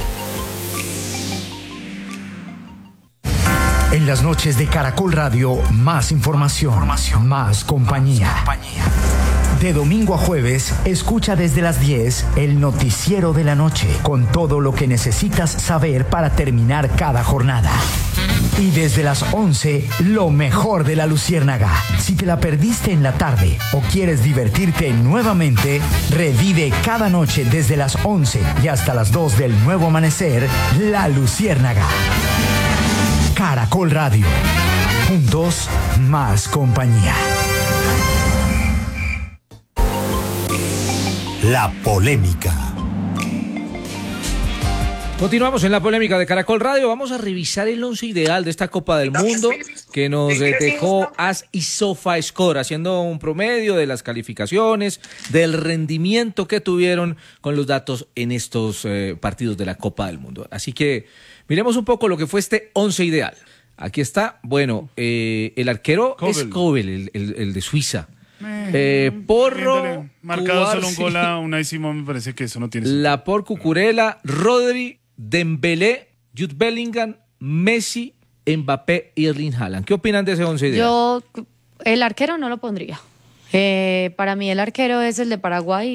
En las noches de Caracol Radio, más información, más compañía. De domingo a jueves, escucha desde las 10 el noticiero de la noche, con todo lo que necesitas saber para terminar cada jornada. Y desde las 11, lo mejor de la Luciérnaga. Si te la perdiste en la tarde o quieres divertirte nuevamente, revive cada noche desde las 11 y hasta las 2 del nuevo amanecer, La Luciérnaga. Caracol Radio. Juntos, más compañía. La polémica. Continuamos en la polémica de Caracol Radio. Vamos a revisar el 11 ideal de esta Copa del Mundo que nos dejó As y SofaScore, haciendo un promedio de las calificaciones, del rendimiento que tuvieron con los datos en estos partidos de la Copa del Mundo. Así que miremos un poco lo que fue este 11 ideal. Aquí está, el arquero es Kobel, el de Suiza. Porro, marcado solo un gol a Unai Simón, me parece que eso no tiene sentido. Laporte, Cucurella, Rodri, Dembélé, Jude Bellingham, Messi, Mbappé y Erling Haaland. ¿Qué opinan de ese 11 ideal? Yo, el arquero no lo pondría. Para mí el arquero es el de Paraguay.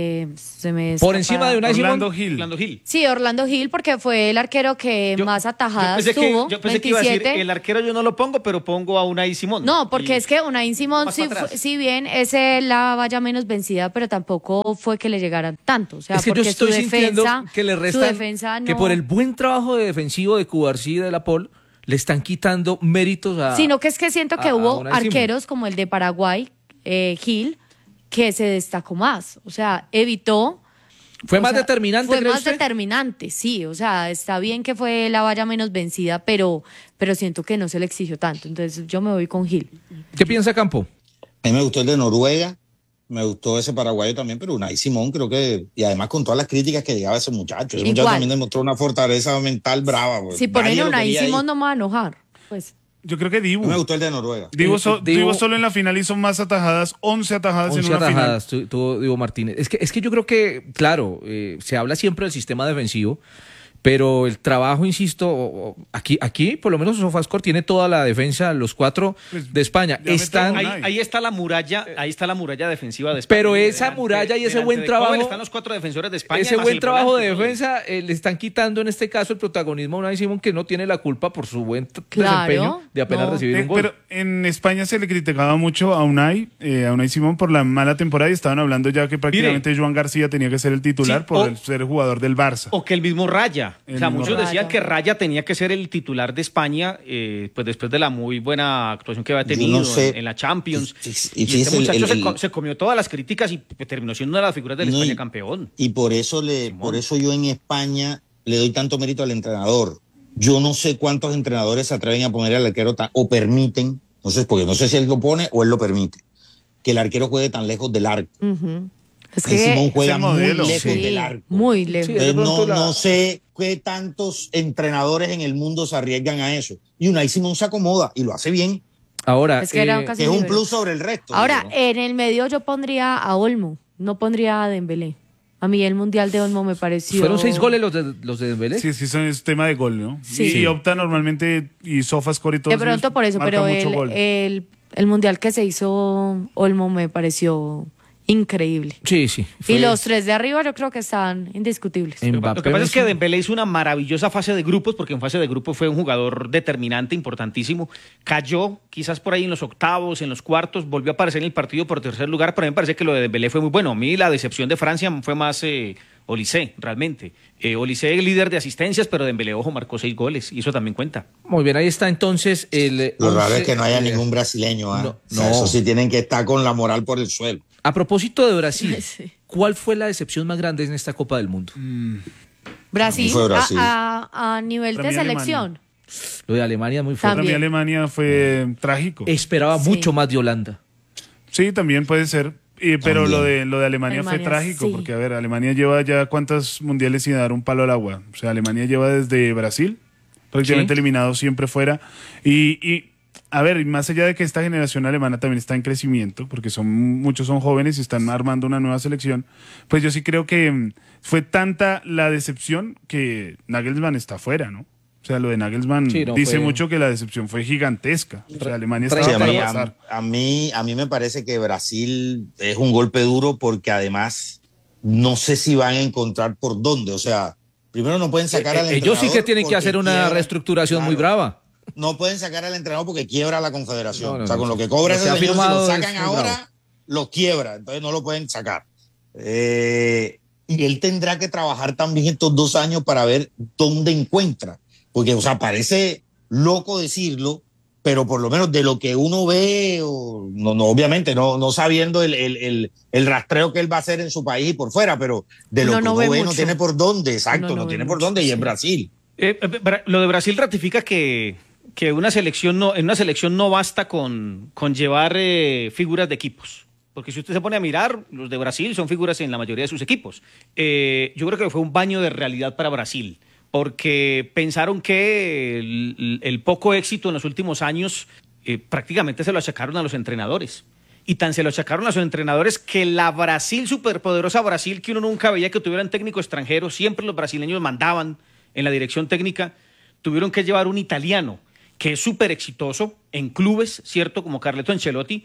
Por encima de Unai Simón. Orlando Gil. Sí, Orlando Gil, porque fue el arquero que más atajadas tuvo. Yo pensé que iba a decir, el arquero yo no lo pongo, pero pongo a Unai Simón. No, porque es que Unai Simón, si bien es la valla menos vencida, pero tampoco fue que le llegaran tanto. O sea, es que yo porque estoy su sintiendo defensa, que le restan, su defensa no... que por el buen trabajo defensivo de Cubarsí y de La Pol, le están quitando méritos a... Sino que es que siento que hubo Unai Simón. arqueros como el de Paraguay, Gil, que se destacó más. O sea, evitó... ¿Fue más determinante, Fue cree más usted? determinante, sí. O sea, está bien que fue la valla menos vencida, pero siento que no se le exigió tanto. Entonces yo me voy con Gil. ¿Qué piensa Campo? A mí me gustó el de Noruega, me gustó ese paraguayo también, pero Unai Simón creo que, y además con todas las críticas que llegaba ese muchacho también demostró una fortaleza mental brava. Pues. Si ponen Nadie lo Unai quería Simón ahí. no me va a enojar. Pues Yo creo que Dibu. Me gustó el de Noruega. Dibu solo en la final hizo más atajadas, 11 atajadas 11 en una atajadas final. tuvo Diego Martínez. Es que yo creo que, claro, se habla siempre del sistema defensivo, pero el trabajo, insisto, aquí por lo menos Sofascore tiene toda la defensa, los 4 de España. Están, ahí está la muralla defensiva de España. pero esa muralla y ese buen trabajo, están los 4 defensores de España. ese más buen el trabajo volante, de todo. defensa le están quitando en este caso el protagonismo a Unai Simón, que no tiene la culpa por su buen Claro, desempeño de apenas recibir un gol. Pero en España se le criticaba mucho a Unai Simón por la mala temporada y estaban hablando ya que prácticamente Joan García tenía que ser el titular por ser el jugador del Barça. O que el mismo Raya. El O sea, mismo muchos Raya. decían que Raya tenía que ser el titular de España, pues después de la muy buena actuación que había Yo tenido no sé. en la Champions. Y Y este fíjese, muchacho se comió todas las críticas y terminó siendo una de las figuras del No, España y- campeón. Y por eso yo en España le doy tanto mérito al entrenador. Yo no sé cuántos entrenadores se atreven a poner al arquero o permiten, porque no sé si él lo pone o él lo permite, que el arquero juegue tan lejos del arco. es Simón que juega es el muy modelo. lejos sí, del arco. muy lejos. Sí, Entonces, de pronto no sé qué tantos entrenadores en el mundo se arriesgan a eso. Y Unai Simón se acomoda y lo hace bien, Ahora, Es que era casi que es un libero. plus sobre el resto. Ahora, digo, ¿no? en el medio yo pondría a Olmo, no pondría a Dembélé. A mí el Mundial de Olmo me pareció... fueron 6 goles los de Dembélé. Sí, es tema de gol, ¿no? Sí. Y opta normalmente, y Sofascore y todo De pronto por eso, pero el el Mundial que se hizo Olmo me pareció increíble. Sí. Y los 3 de arriba yo creo que están indiscutibles. Mbappé, Lo que pasa es que Messi. Dembélé hizo una maravillosa fase de grupos, porque en fase de grupos fue un jugador determinante, importantísimo. Cayó quizás por ahí en los octavos, en los cuartos, volvió a aparecer en el partido por tercer lugar, pero a mí me parece que lo de Dembélé fue muy bueno. A mí la decepción de Francia fue más Olise, realmente. Olise líder de asistencias, pero Dembélé, ojo, marcó 6 goles y eso también cuenta. Muy bien, ahí está entonces el... Lo raro 11, es que no haya ningún brasileño. ¿ah? No, O sea, no. eso sí tienen que estar con la moral por el suelo. A propósito de Brasil, Sí. ¿cuál fue la decepción más grande en esta Copa del Mundo? Brasil, Fue Brasil. A nivel Para de mí selección. Lo de Alemania es muy fuerte. Para mí También. Alemania fue trágico. Esperaba Sí. mucho más de Holanda. Sí, también puede ser. Pero También. lo de Alemania fue Alemania, trágico, sí. porque a ver, Alemania lleva ya cuántos mundiales sin dar un palo al agua. O sea, Alemania lleva desde Brasil, prácticamente Sí. eliminado siempre fuera. Y a ver, y más allá de que esta generación alemana también está en crecimiento, porque muchos son jóvenes y están armando una nueva selección, pues yo sí creo que fue tanta la decepción que Nagelsmann está fuera, ¿no? O sea, lo de Nagelsmann Sí, no, dice fue- mucho que la decepción fue gigantesca. O sea, Alemania Sí, estaba Sí, para mí- pasar. a mí me parece que Brasil es un golpe duro porque además no sé si van a encontrar por dónde. O sea, primero no pueden sacar al entrenador. Ellos sí que tienen que porque hacer una quiebra. reestructuración muy Claro. brava. No pueden sacar al entrenador porque quiebra la confederación. No, o sea, con no. lo que cobra Lo ese que ha señor, si firmado lo es sacan muy ahora, bravo. lo quiebra. Entonces no lo pueden sacar. Y él tendrá que trabajar también estos 2 años para ver dónde encuentra. Porque, o sea, parece loco decirlo, pero por lo menos de lo que uno ve, obviamente, no sabiendo el rastreo que él va a hacer en su país y por fuera, pero de lo Uno que no uno ve ve no mucho. tiene por dónde, exacto, Uno no no ve tiene por mucho, dónde, y sí. es Brasil. Lo de Brasil ratifica que una selección en una selección no basta con llevar figuras de equipos. Porque si usted se pone a mirar, los de Brasil son figuras en la mayoría de sus equipos. Yo creo que fue un baño de realidad para Brasil, porque pensaron que el poco éxito en los últimos años prácticamente se lo achacaron a los entrenadores. Y tan se lo achacaron a los entrenadores que la Brasil, superpoderosa Brasil, que uno nunca veía que tuvieran técnico extranjero, siempre los brasileños mandaban en la dirección técnica, tuvieron que llevar un italiano que es súper exitoso en clubes, ¿cierto? Como Carleto Ancelotti,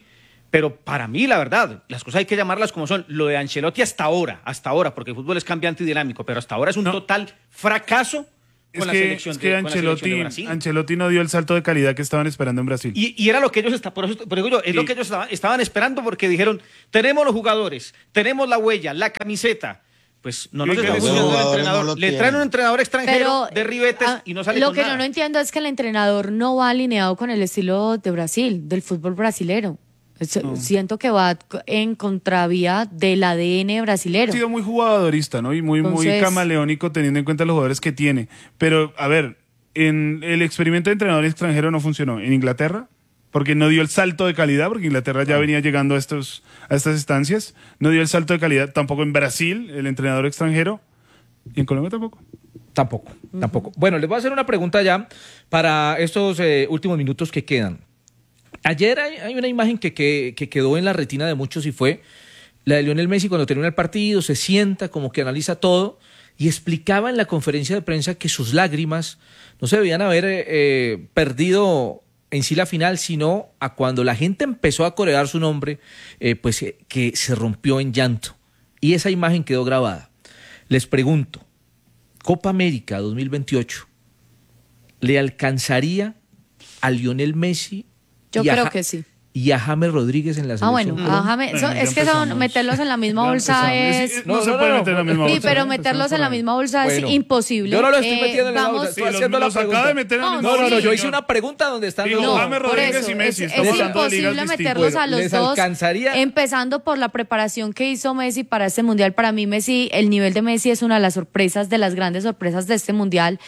Pero para mí, la verdad, las cosas hay que llamarlas como son. Lo de Ancelotti hasta ahora, porque el fútbol es cambiante y dinámico, pero hasta ahora es un total fracaso con la selección de Brasil. Ancelotti no dio el salto de calidad que estaban esperando en Brasil. Y era lo que ellos lo que ellos estaban esperando, porque dijeron, tenemos los jugadores, tenemos la huella, la camiseta. Pues no nos está funcionando el entrenador. Le traen un entrenador extranjero de ribetes y no sale lo con que nada. no entiendo es que el entrenador no va alineado con el estilo de Brasil, del fútbol brasilero. Siento que va en contravía del ADN brasilero. Ha sido muy jugadorista, ¿no? Y muy camaleónico, teniendo en cuenta los jugadores que tiene. Pero, a ver, en el experimento de entrenador extranjero no funcionó. En Inglaterra, porque no dio el salto de calidad, porque Inglaterra ya venía llegando a estas instancias. No dio el salto de calidad tampoco en Brasil, el entrenador extranjero. Y en Colombia tampoco. Tampoco. Bueno, les voy a hacer una pregunta ya para estos últimos minutos que quedan. Ayer hay una imagen que quedó en la retina de muchos y fue la de Lionel Messi cuando termina el partido, se sienta, como que analiza todo y explicaba en la conferencia de prensa que sus lágrimas no se debían haber perdido en sí la final, sino a cuando la gente empezó a corear su nombre, pues que se rompió en llanto. Y esa imagen quedó grabada. Les pregunto, Copa América 2028, ¿le alcanzaría a Lionel Messi? Yo creo que sí. Y a James Rodríguez en la selección. Bueno, a James, es que meterlos en la misma bolsa es... No se puede meter en la misma bolsa. Sí, pero meterlos en la misma bolsa es imposible. Yo no lo estoy metiendo en la bolsa, estoy haciendo la pregunta. No, yo hice una pregunta donde están los dos. James Rodríguez y Messi. Es imposible meterlos a los dos, empezando por la preparación que hizo Messi para este Mundial. Para mí, el nivel de Messi es una de las sorpresas, de las grandes sorpresas de este Mundial.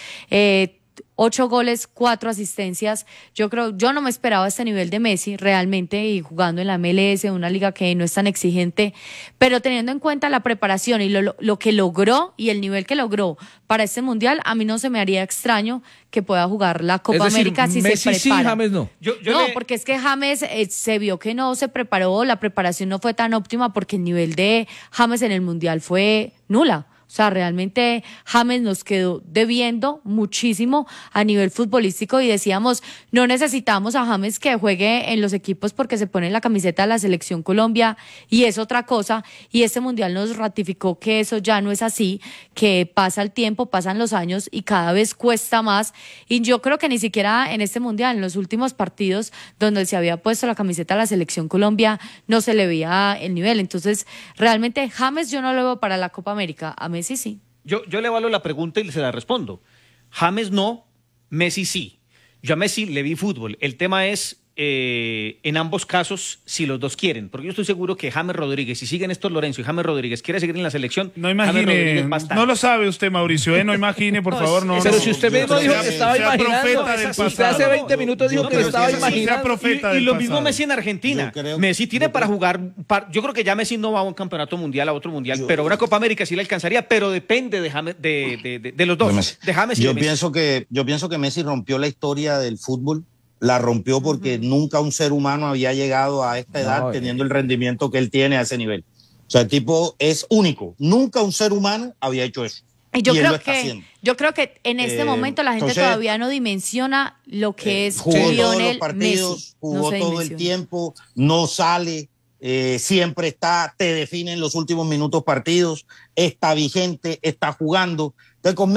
8 goles, 4 asistencias. Yo no me esperaba este nivel de Messi realmente, y jugando en la MLS, una liga que no es tan exigente, pero teniendo en cuenta la preparación y lo que logró y el nivel que logró para este Mundial, a mí no se me haría extraño que pueda jugar la Copa América si Messi se prepara. Sí, James no. Porque es que James se vio que no se preparó, la preparación no fue tan óptima porque el nivel de James en el Mundial fue nula. O sea, realmente James nos quedó debiendo muchísimo a nivel futbolístico y decíamos, no necesitamos a James que juegue en los equipos porque se pone la camiseta de la Selección Colombia y es otra cosa. Y este Mundial nos ratificó que eso ya no es así, que pasa el tiempo, pasan los años y cada vez cuesta más. Y yo creo que ni siquiera en este Mundial, en los últimos partidos donde se había puesto la camiseta de la Selección Colombia, no se le veía el nivel. Entonces, realmente James yo no lo veo para la Copa América. A Messi sí. Yo le evalúo la pregunta y se la respondo. James no, Messi sí. Yo a Messi le vi fútbol. El tema es, en ambos casos, si los dos quieren. Porque yo estoy seguro que James Rodríguez, si sigue Néstor Lorenzo y James Rodríguez quiere seguir en la selección, no imagine, no lo sabe usted, Mauricio, no imagine, por favor. No, pero si usted mismo dijo que estaba imaginando, usted hace 20 minutos dijo que estaba imaginando. Y lo mismo Messi en Argentina. Messi tiene para jugar, yo creo que ya Messi no va a un campeonato mundial, a otro mundial, pero una Copa América sí le alcanzaría, pero depende de James, de los dos, de James y de Messi. Yo pienso que Messi rompió la historia del fútbol. La rompió porque nunca un ser humano había llegado a esta edad teniendo el rendimiento que él tiene a ese nivel. O sea, el tipo es único. Nunca un ser humano había hecho eso. Y yo creo que en este momento la gente todavía no dimensiona lo que es Lionel Messi. Jugó todo el tiempo, no sale, siempre está, te define en los últimos minutos partidos, está vigente, está jugando. Entonces con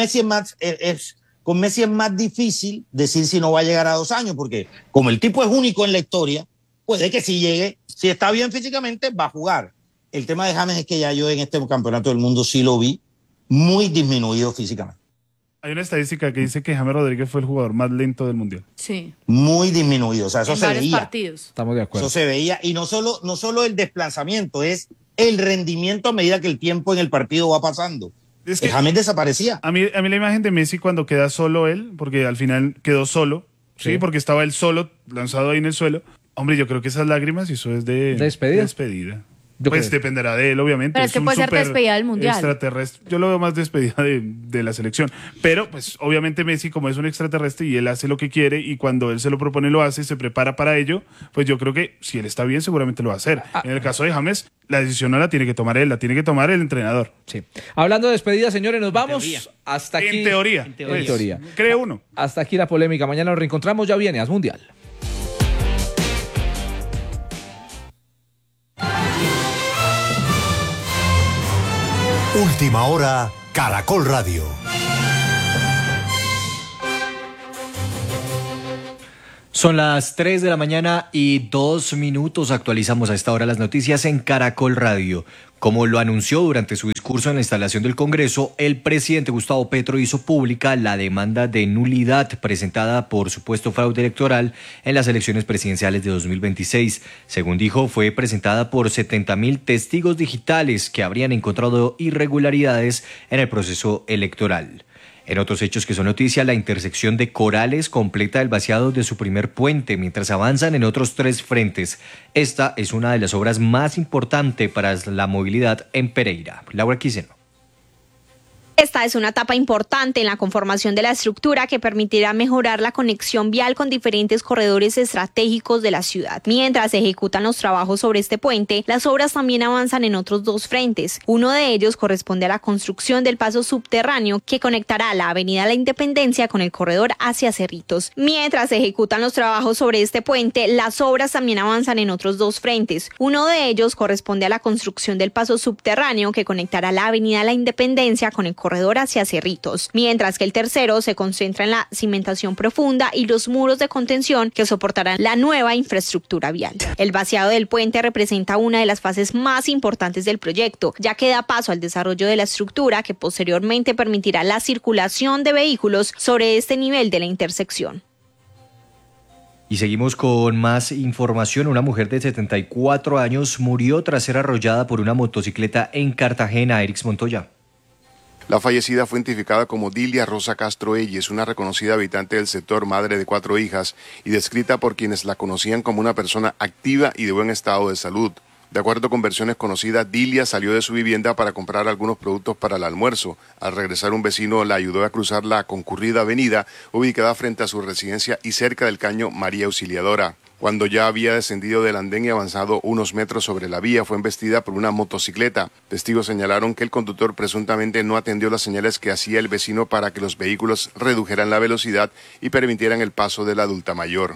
Messi es más difícil decir si no va a llegar a 2 años, porque como el tipo es único en la historia, puede que si llegue, si está bien físicamente, va a jugar. El tema de James es que ya yo en este campeonato del mundo sí lo vi muy disminuido físicamente. Hay una estadística que dice que James Rodríguez fue el jugador más lento del mundial. Sí. Muy disminuido, o sea, eso en se varios veía. Partidos. Estamos de acuerdo. Eso se veía, y no solo el desplazamiento, es el rendimiento a medida que el tiempo en el partido va pasando. Es que James desaparecía. A mí la imagen de Messi cuando queda solo él, porque al final quedó solo, sí, porque estaba él solo, lanzado ahí en el suelo. Hombre, yo creo que esas lágrimas, eso es de despedida. Pues dependerá de él, obviamente. Pero es que puede ser despedida del Mundial. Extraterrestre. Yo lo veo más despedida de la selección. Pero, pues, obviamente Messi, como es un extraterrestre y él hace lo que quiere y cuando él se lo propone lo hace, se prepara para ello, pues yo creo que si él está bien, seguramente lo va a hacer. En el caso de James, la decisión no la tiene que tomar él, la tiene que tomar el entrenador. Sí. Hablando de despedida, señores, nos vamos hasta aquí. En teoría. Cree uno. Hasta aquí la polémica. Mañana nos reencontramos, ya viene As Mundial. Última hora, Caracol Radio. Son las 3 de la mañana y 2 minutos. Actualizamos a esta hora las noticias en Caracol Radio. Como lo anunció durante su discurso en la instalación del Congreso, el presidente Gustavo Petro hizo pública la demanda de nulidad presentada por supuesto fraude electoral en las elecciones presidenciales de 2026. Según dijo, fue presentada por 70.000 testigos digitales que habrían encontrado irregularidades en el proceso electoral. En otros hechos que son noticia, la intersección de Corales completa el vaciado de su primer puente, mientras avanzan en otros 3 frentes. Esta es una de las obras más importantes para la movilidad en Pereira. Laura Quiseno. Esta es una etapa importante en la conformación de la estructura que permitirá mejorar la conexión vial con diferentes corredores estratégicos de la ciudad. Mientras se ejecutan los trabajos sobre este puente, las obras también avanzan en otros 2 frentes. Uno de ellos corresponde a la construcción del paso subterráneo que conectará la Avenida La Independencia con el corredor hacia Cerritos. Mientras se ejecutan los trabajos sobre este puente, las obras también avanzan en otros 2 frentes. Uno de ellos corresponde a la construcción del paso subterráneo que conectará la Avenida La Independencia con el corredor hacia Cerritos, mientras que el tercero se concentra en la cimentación profunda y los muros de contención que soportarán la nueva infraestructura vial. El vaciado del puente representa una de las fases más importantes del proyecto, ya que da paso al desarrollo de la estructura que posteriormente permitirá la circulación de vehículos sobre este nivel de la intersección. Y seguimos con más información. Una mujer de 74 años murió tras ser arrollada por una motocicleta en Cartagena. Erix Montoya. La fallecida fue identificada como Dilia Rosa Castro Elles, una reconocida habitante del sector, madre de 4 hijas y descrita por quienes la conocían como una persona activa y de buen estado de salud. De acuerdo con versiones conocidas, Dilia salió de su vivienda para comprar algunos productos para el almuerzo. Al regresar, un vecino la ayudó a cruzar la concurrida avenida ubicada frente a su residencia y cerca del caño María Auxiliadora. Cuando ya había descendido del andén y avanzado unos metros sobre la vía, fue embestida por una motocicleta. Testigos señalaron que el conductor presuntamente no atendió las señales que hacía el vecino para que los vehículos redujeran la velocidad y permitieran el paso de la adulta mayor.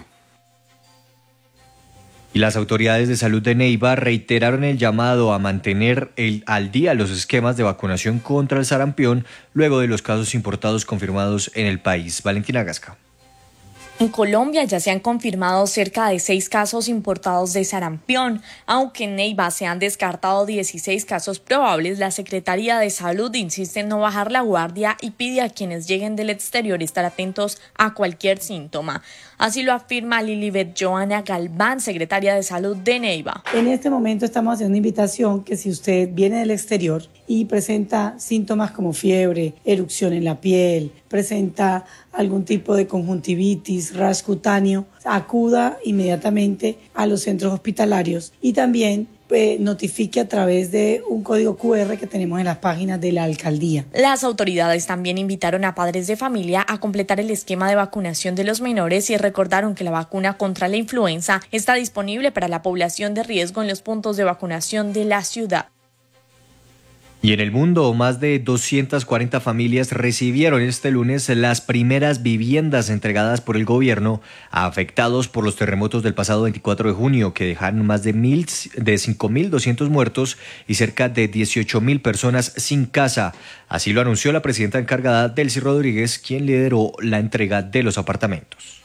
Y las autoridades de salud de Neiva reiteraron el llamado a mantener al día los esquemas de vacunación contra el sarampión luego de los casos importados confirmados en el país. Valentina Gasca. En Colombia ya se han confirmado cerca de 6 casos importados de sarampión. Aunque en Neiva se han descartado 16 casos probables, la Secretaría de Salud insiste en no bajar la guardia y pide a quienes lleguen del exterior estar atentos a cualquier síntoma. Así lo afirma Lilibet Joana Galván, secretaria de Salud de Neiva. En este momento estamos haciendo una invitación que si usted viene del exterior y presenta síntomas como fiebre, erupción en la piel, presenta algún tipo de conjuntivitis, rash cutáneo, acuda inmediatamente a los centros hospitalarios y también notifique a través de un código QR que tenemos en las páginas de la alcaldía. Las autoridades también invitaron a padres de familia a completar el esquema de vacunación de los menores y recordaron que la vacuna contra la influenza está disponible para la población de riesgo en los puntos de vacunación de la ciudad. Y en el mundo, más de 240 familias recibieron este lunes las primeras viviendas entregadas por el gobierno a afectados por los terremotos del pasado 24 de junio, que dejaron más de 5.200 muertos y cerca de 18.000 personas sin casa. Así lo anunció la presidenta encargada, Delcy Rodríguez, quien lideró la entrega de los apartamentos.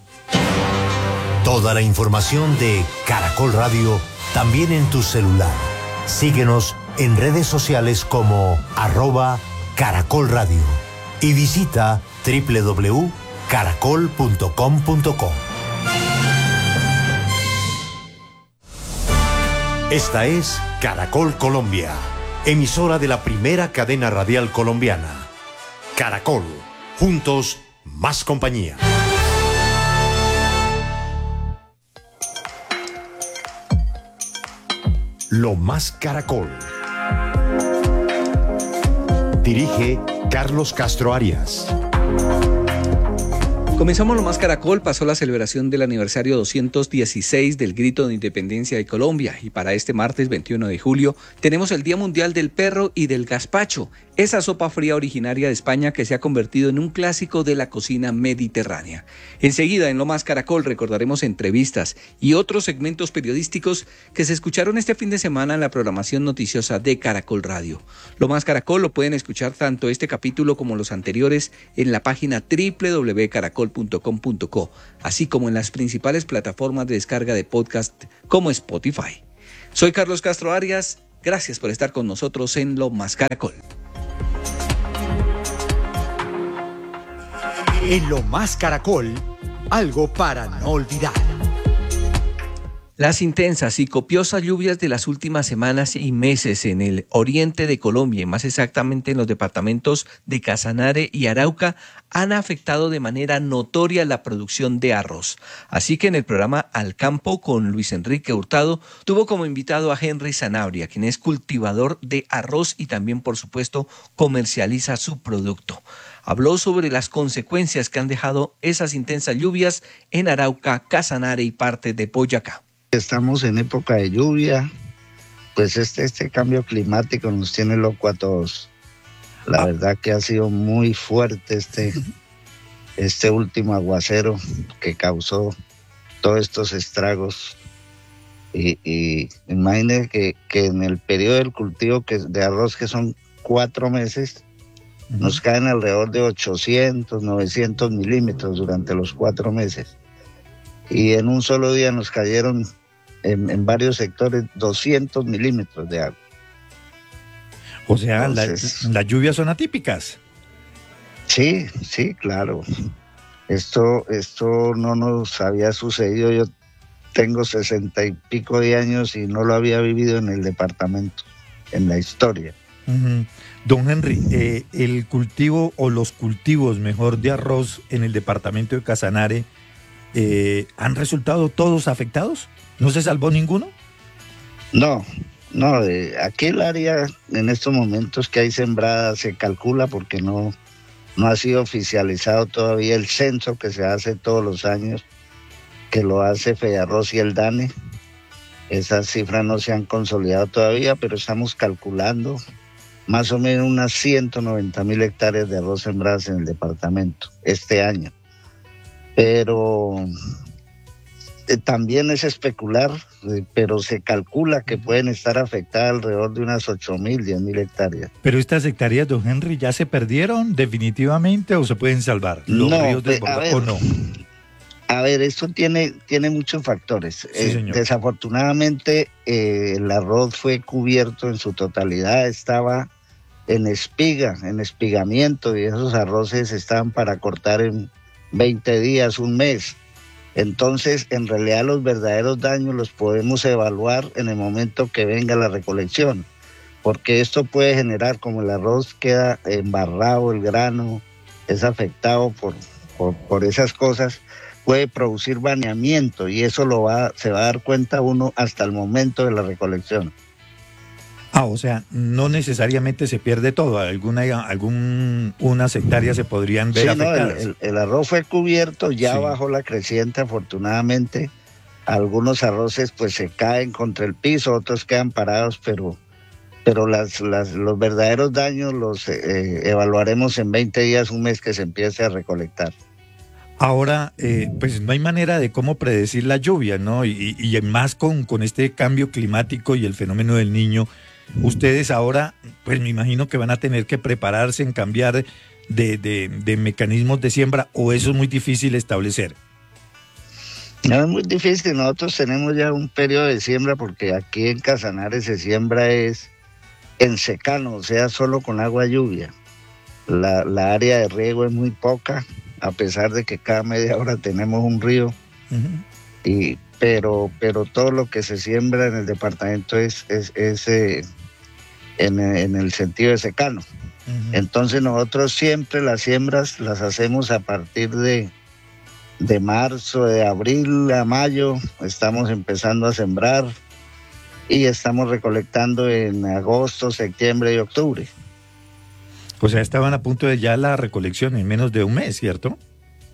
Toda la información de Caracol Radio también en tu celular. Síguenos en redes sociales como @Caracol Radio y visita www.caracol.com.co. Esta es Caracol Colombia, emisora de la primera cadena radial colombiana. Caracol, juntos, más compañía. Lo más Caracol. Dirige Carlos Castro Arias. Comenzamos Lo Más Caracol, pasó la celebración del aniversario 216 del Grito de Independencia de Colombia y para este martes 21 de julio tenemos el Día Mundial del Perro y del Gazpacho, esa sopa fría originaria de España que se ha convertido en un clásico de la cocina mediterránea. Enseguida en Lo Más Caracol recordaremos entrevistas y otros segmentos periodísticos que se escucharon este fin de semana en la programación noticiosa de Caracol Radio. Lo Más Caracol lo pueden escuchar tanto este capítulo como los anteriores en la página www.caracol.com.co, así como en las principales plataformas de descarga de podcast como Spotify. Soy Carlos Castro Arias, gracias por estar con nosotros en Lo Más Caracol. En Lo Más Caracol, algo para no olvidar. Las intensas y copiosas lluvias de las últimas semanas y meses en el oriente de Colombia, y más exactamente en los departamentos de Casanare y Arauca, han afectado de manera notoria la producción de arroz. Así que en el programa Al Campo con Luis Enrique Hurtado tuvo como invitado a Henry Sanabria, quien es cultivador de arroz y también, por supuesto, comercializa su producto. Habló sobre las consecuencias que han dejado esas intensas lluvias en Arauca, Casanare y parte de Boyacá. Estamos en época de lluvia, pues este cambio climático nos tiene loco a todos. La verdad que ha sido muy fuerte este último aguacero que causó todos estos estragos. Y imagínense que en el periodo del cultivo de arroz, que son 4 meses, nos caen alrededor de 800, 900 milímetros durante los 4 meses. Y en un solo día nos cayeron en varios sectores 200 milímetros de agua. O sea, entonces, las lluvias son atípicas. Sí, claro. Esto no nos había sucedido. Yo tengo 60 y pico de años y no lo había vivido en el departamento, en la historia. Don Henry, el cultivo o los cultivos, mejor, de arroz en el departamento de Casanare, ¿han resultado todos afectados? ¿No se salvó ninguno? No, aquí el área en estos momentos que hay sembrada se calcula porque no ha sido oficializado todavía el censo que se hace todos los años, que lo hace Fedearroz y el DANE. Esas cifras no se han consolidado todavía, pero estamos calculando más o menos unas 190.000 hectáreas de arroz sembradas en el departamento este año. Pero también es especular, pero se calcula que pueden estar afectadas alrededor de unas 8.000, 10.000 hectáreas. ¿Pero estas hectáreas, don Henry, ya se perdieron definitivamente o se pueden salvar? ¿Los ríos desbordados o no? A ver, esto tiene muchos factores. Sí, desafortunadamente, el arroz fue cubierto en su totalidad, estaba en espigamiento, y esos arroces estaban para cortar en 20 días, un mes. Entonces, en realidad, los verdaderos daños los podemos evaluar en el momento que venga la recolección, porque esto puede generar, como el arroz queda embarrado, el grano es afectado por esas cosas, puede producir baneamiento, y eso se va a dar cuenta uno hasta el momento de la recolección. O sea, no necesariamente se pierde todo, unas hectáreas se podrían ver afectadas. No, el arroz fue cubierto ya bajo la creciente, afortunadamente. Algunos arroces pues se caen contra el piso, otros quedan parados, pero los verdaderos daños los evaluaremos en 20 días, un mes que se empiece a recolectar. Ahora, pues no hay manera de cómo predecir la lluvia, ¿no? Y más con este cambio climático y el fenómeno del Niño. Ustedes ahora, pues me imagino que van a tener que prepararse en cambiar de mecanismos de siembra, ¿o eso es muy difícil establecer? No, es muy difícil. Nosotros tenemos ya un periodo de siembra porque aquí en Casanare se siembra es en secano, o sea, solo con agua lluvia. La área de riego es muy poca, a pesar de que cada media hora tenemos un río. Pero todo lo que se siembra en el departamento es en el sentido de secano. Entonces nosotros siempre las siembras las hacemos a partir de marzo, de abril a mayo, estamos empezando a sembrar y estamos recolectando en agosto, septiembre y octubre. O sea, estaban a punto de ya la recolección en menos de un mes, ¿cierto?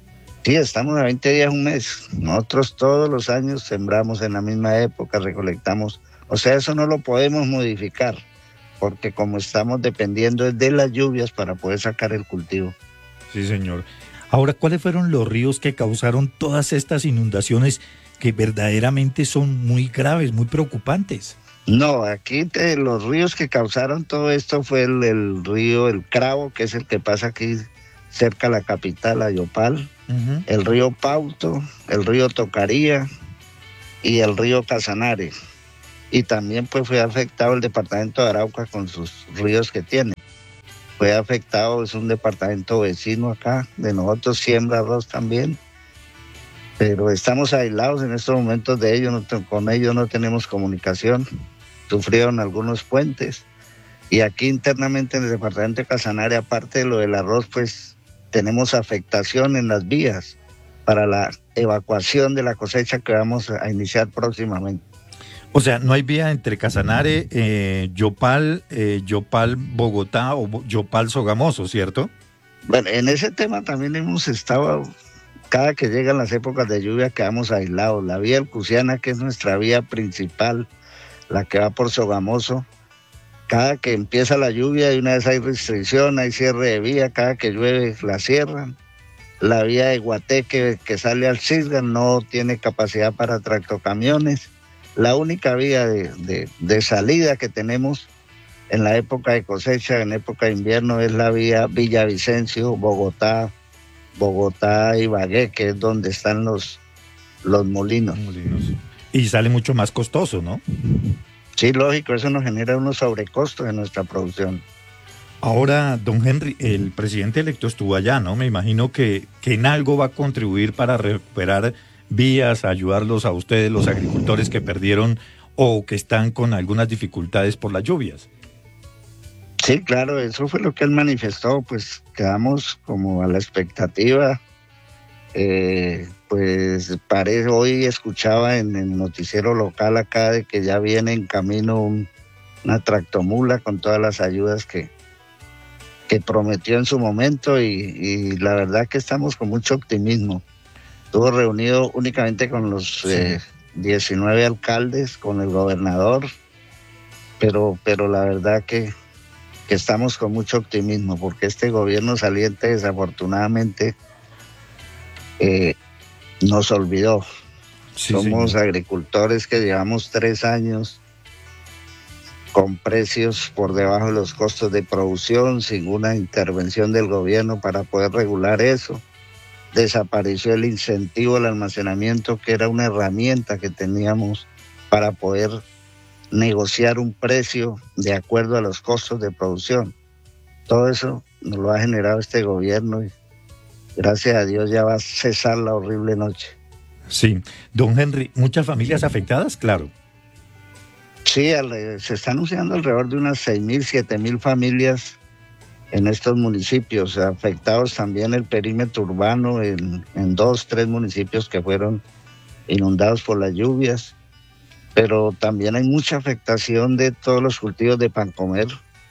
Sí, estamos a 20 días, un mes. Nosotros todos los años sembramos en la misma época, recolectamos. O sea, eso no lo podemos modificar, porque como estamos dependiendo de las lluvias para poder sacar el cultivo. Sí, señor. Ahora, ¿cuáles fueron los ríos que causaron todas estas inundaciones que verdaderamente son muy graves, muy preocupantes? No, aquí los ríos que causaron todo esto fue el río El Cravo, que es el que pasa aquí cerca de la capital, a Yopal, el río Pauto, el río Tocaría y el río Casanare. Y también pues fue afectado el departamento de Arauca con sus ríos que tiene. Fue afectado, es un departamento vecino acá, de nosotros siembra arroz también, pero estamos aislados en estos momentos de ellos, con ellos no tenemos comunicación, sufrieron algunos puentes, y aquí internamente en el departamento de Casanare, aparte de lo del arroz, pues tenemos afectación en las vías para la evacuación de la cosecha que vamos a iniciar próximamente. O sea, no hay vía entre Casanare, Yopal, Bogotá o Yopal, Sogamoso, ¿cierto? Bueno, en ese tema también hemos estado, cada que llegan las épocas de lluvia quedamos aislados. La vía Elcusiana, que es nuestra vía principal, la que va por Sogamoso, cada que empieza la lluvia y una vez hay restricción, hay cierre de vía, cada que llueve la cierran. La vía de Guateque que sale al Cisga no tiene capacidad para tractocamiones. La única vía de salida que tenemos en la época de cosecha, en época de invierno, es la vía Villavicencio, Bogotá, Ibagué, que es donde están los molinos. Y sale mucho más costoso, ¿no? Sí, lógico, eso nos genera unos sobrecostos en nuestra producción. Ahora, don Henry, el presidente electo estuvo allá, ¿no? Me imagino que en algo va a contribuir para recuperar vías, ayudarlos a ustedes, los agricultores que perdieron o que están con algunas dificultades por las lluvias. Sí, claro, eso fue lo que él manifestó, pues quedamos como a la expectativa. Pues parece, hoy escuchaba en el noticiero local acá de que ya viene en camino una tractomula con todas las ayudas que prometió en su momento y la verdad que estamos con mucho optimismo. Estuvo reunido únicamente con los 19 alcaldes, con el gobernador, pero la verdad que estamos con mucho optimismo, porque este gobierno saliente desafortunadamente nos olvidó. Sí, somos agricultores que llevamos 3 años con precios por debajo de los costos de producción, sin una intervención del gobierno para poder regular eso. Desapareció el incentivo al almacenamiento, que era una herramienta que teníamos para poder negociar un precio de acuerdo a los costos de producción. Todo eso nos lo ha generado este gobierno y gracias a Dios ya va a cesar la horrible noche. Sí. Don Henry, ¿muchas familias afectadas? Claro. Sí, se está anunciando alrededor de unas 6.000, 7.000 familias en estos municipios, afectados también el perímetro urbano en 2, 3 municipios que fueron inundados por las lluvias, pero también hay mucha afectación de todos los cultivos de pan comer,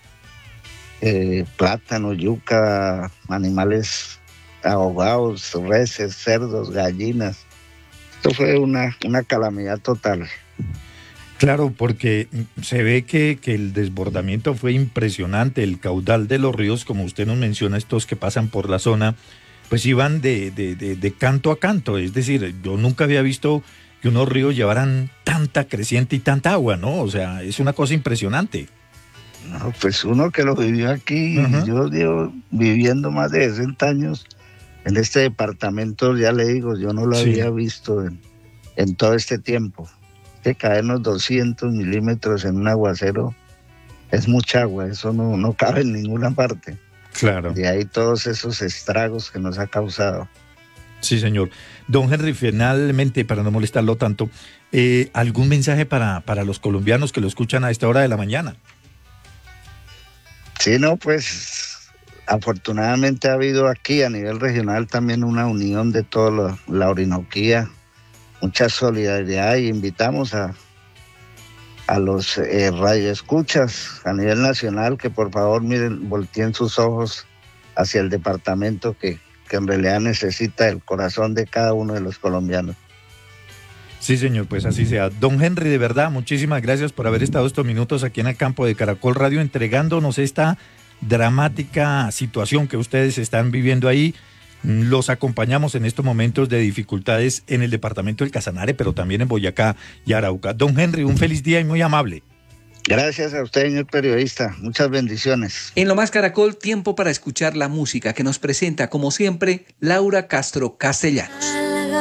plátano, yuca, animales ahogados, reses, cerdos, gallinas. Esto fue una calamidad total. Claro, porque se ve que el desbordamiento fue impresionante, el caudal de los ríos, como usted nos menciona, estos que pasan por la zona, pues iban de canto a canto, es decir, yo nunca había visto que unos ríos llevaran tanta creciente y tanta agua, ¿no? O sea, es una cosa impresionante. No, pues uno que lo vivió aquí, yo llevo viviendo más de 60 años en este departamento, ya le digo, yo no lo había visto en todo este tiempo. Que caernos 200 milímetros en un aguacero es mucha agua, eso no cabe en ninguna parte. Claro. De ahí todos esos estragos que nos ha causado. Sí, señor. Don Henry, finalmente, para no molestarlo tanto, ¿algún mensaje para los colombianos que lo escuchan a esta hora de la mañana? Sí, no, pues afortunadamente ha habido aquí a nivel regional también una unión de toda la Orinoquía, mucha solidaridad, y invitamos a los radioescuchas a nivel nacional que por favor miren, volteen sus ojos hacia el departamento que que en realidad necesita el corazón de cada uno de los colombianos. Sí, señor, pues así sea. Don Henry, de verdad, muchísimas gracias por haber estado estos minutos aquí en el campo de Caracol Radio entregándonos esta dramática situación que ustedes están viviendo ahí. Los acompañamos en estos momentos de dificultades en el departamento del Casanare, pero también en Boyacá y Arauca. Don Henry, un feliz día y muy amable. Gracias a usted, señor periodista. Muchas bendiciones. En Lo Más Caracol, tiempo para escuchar la música que nos presenta, como siempre, Laura Castro Castellanos.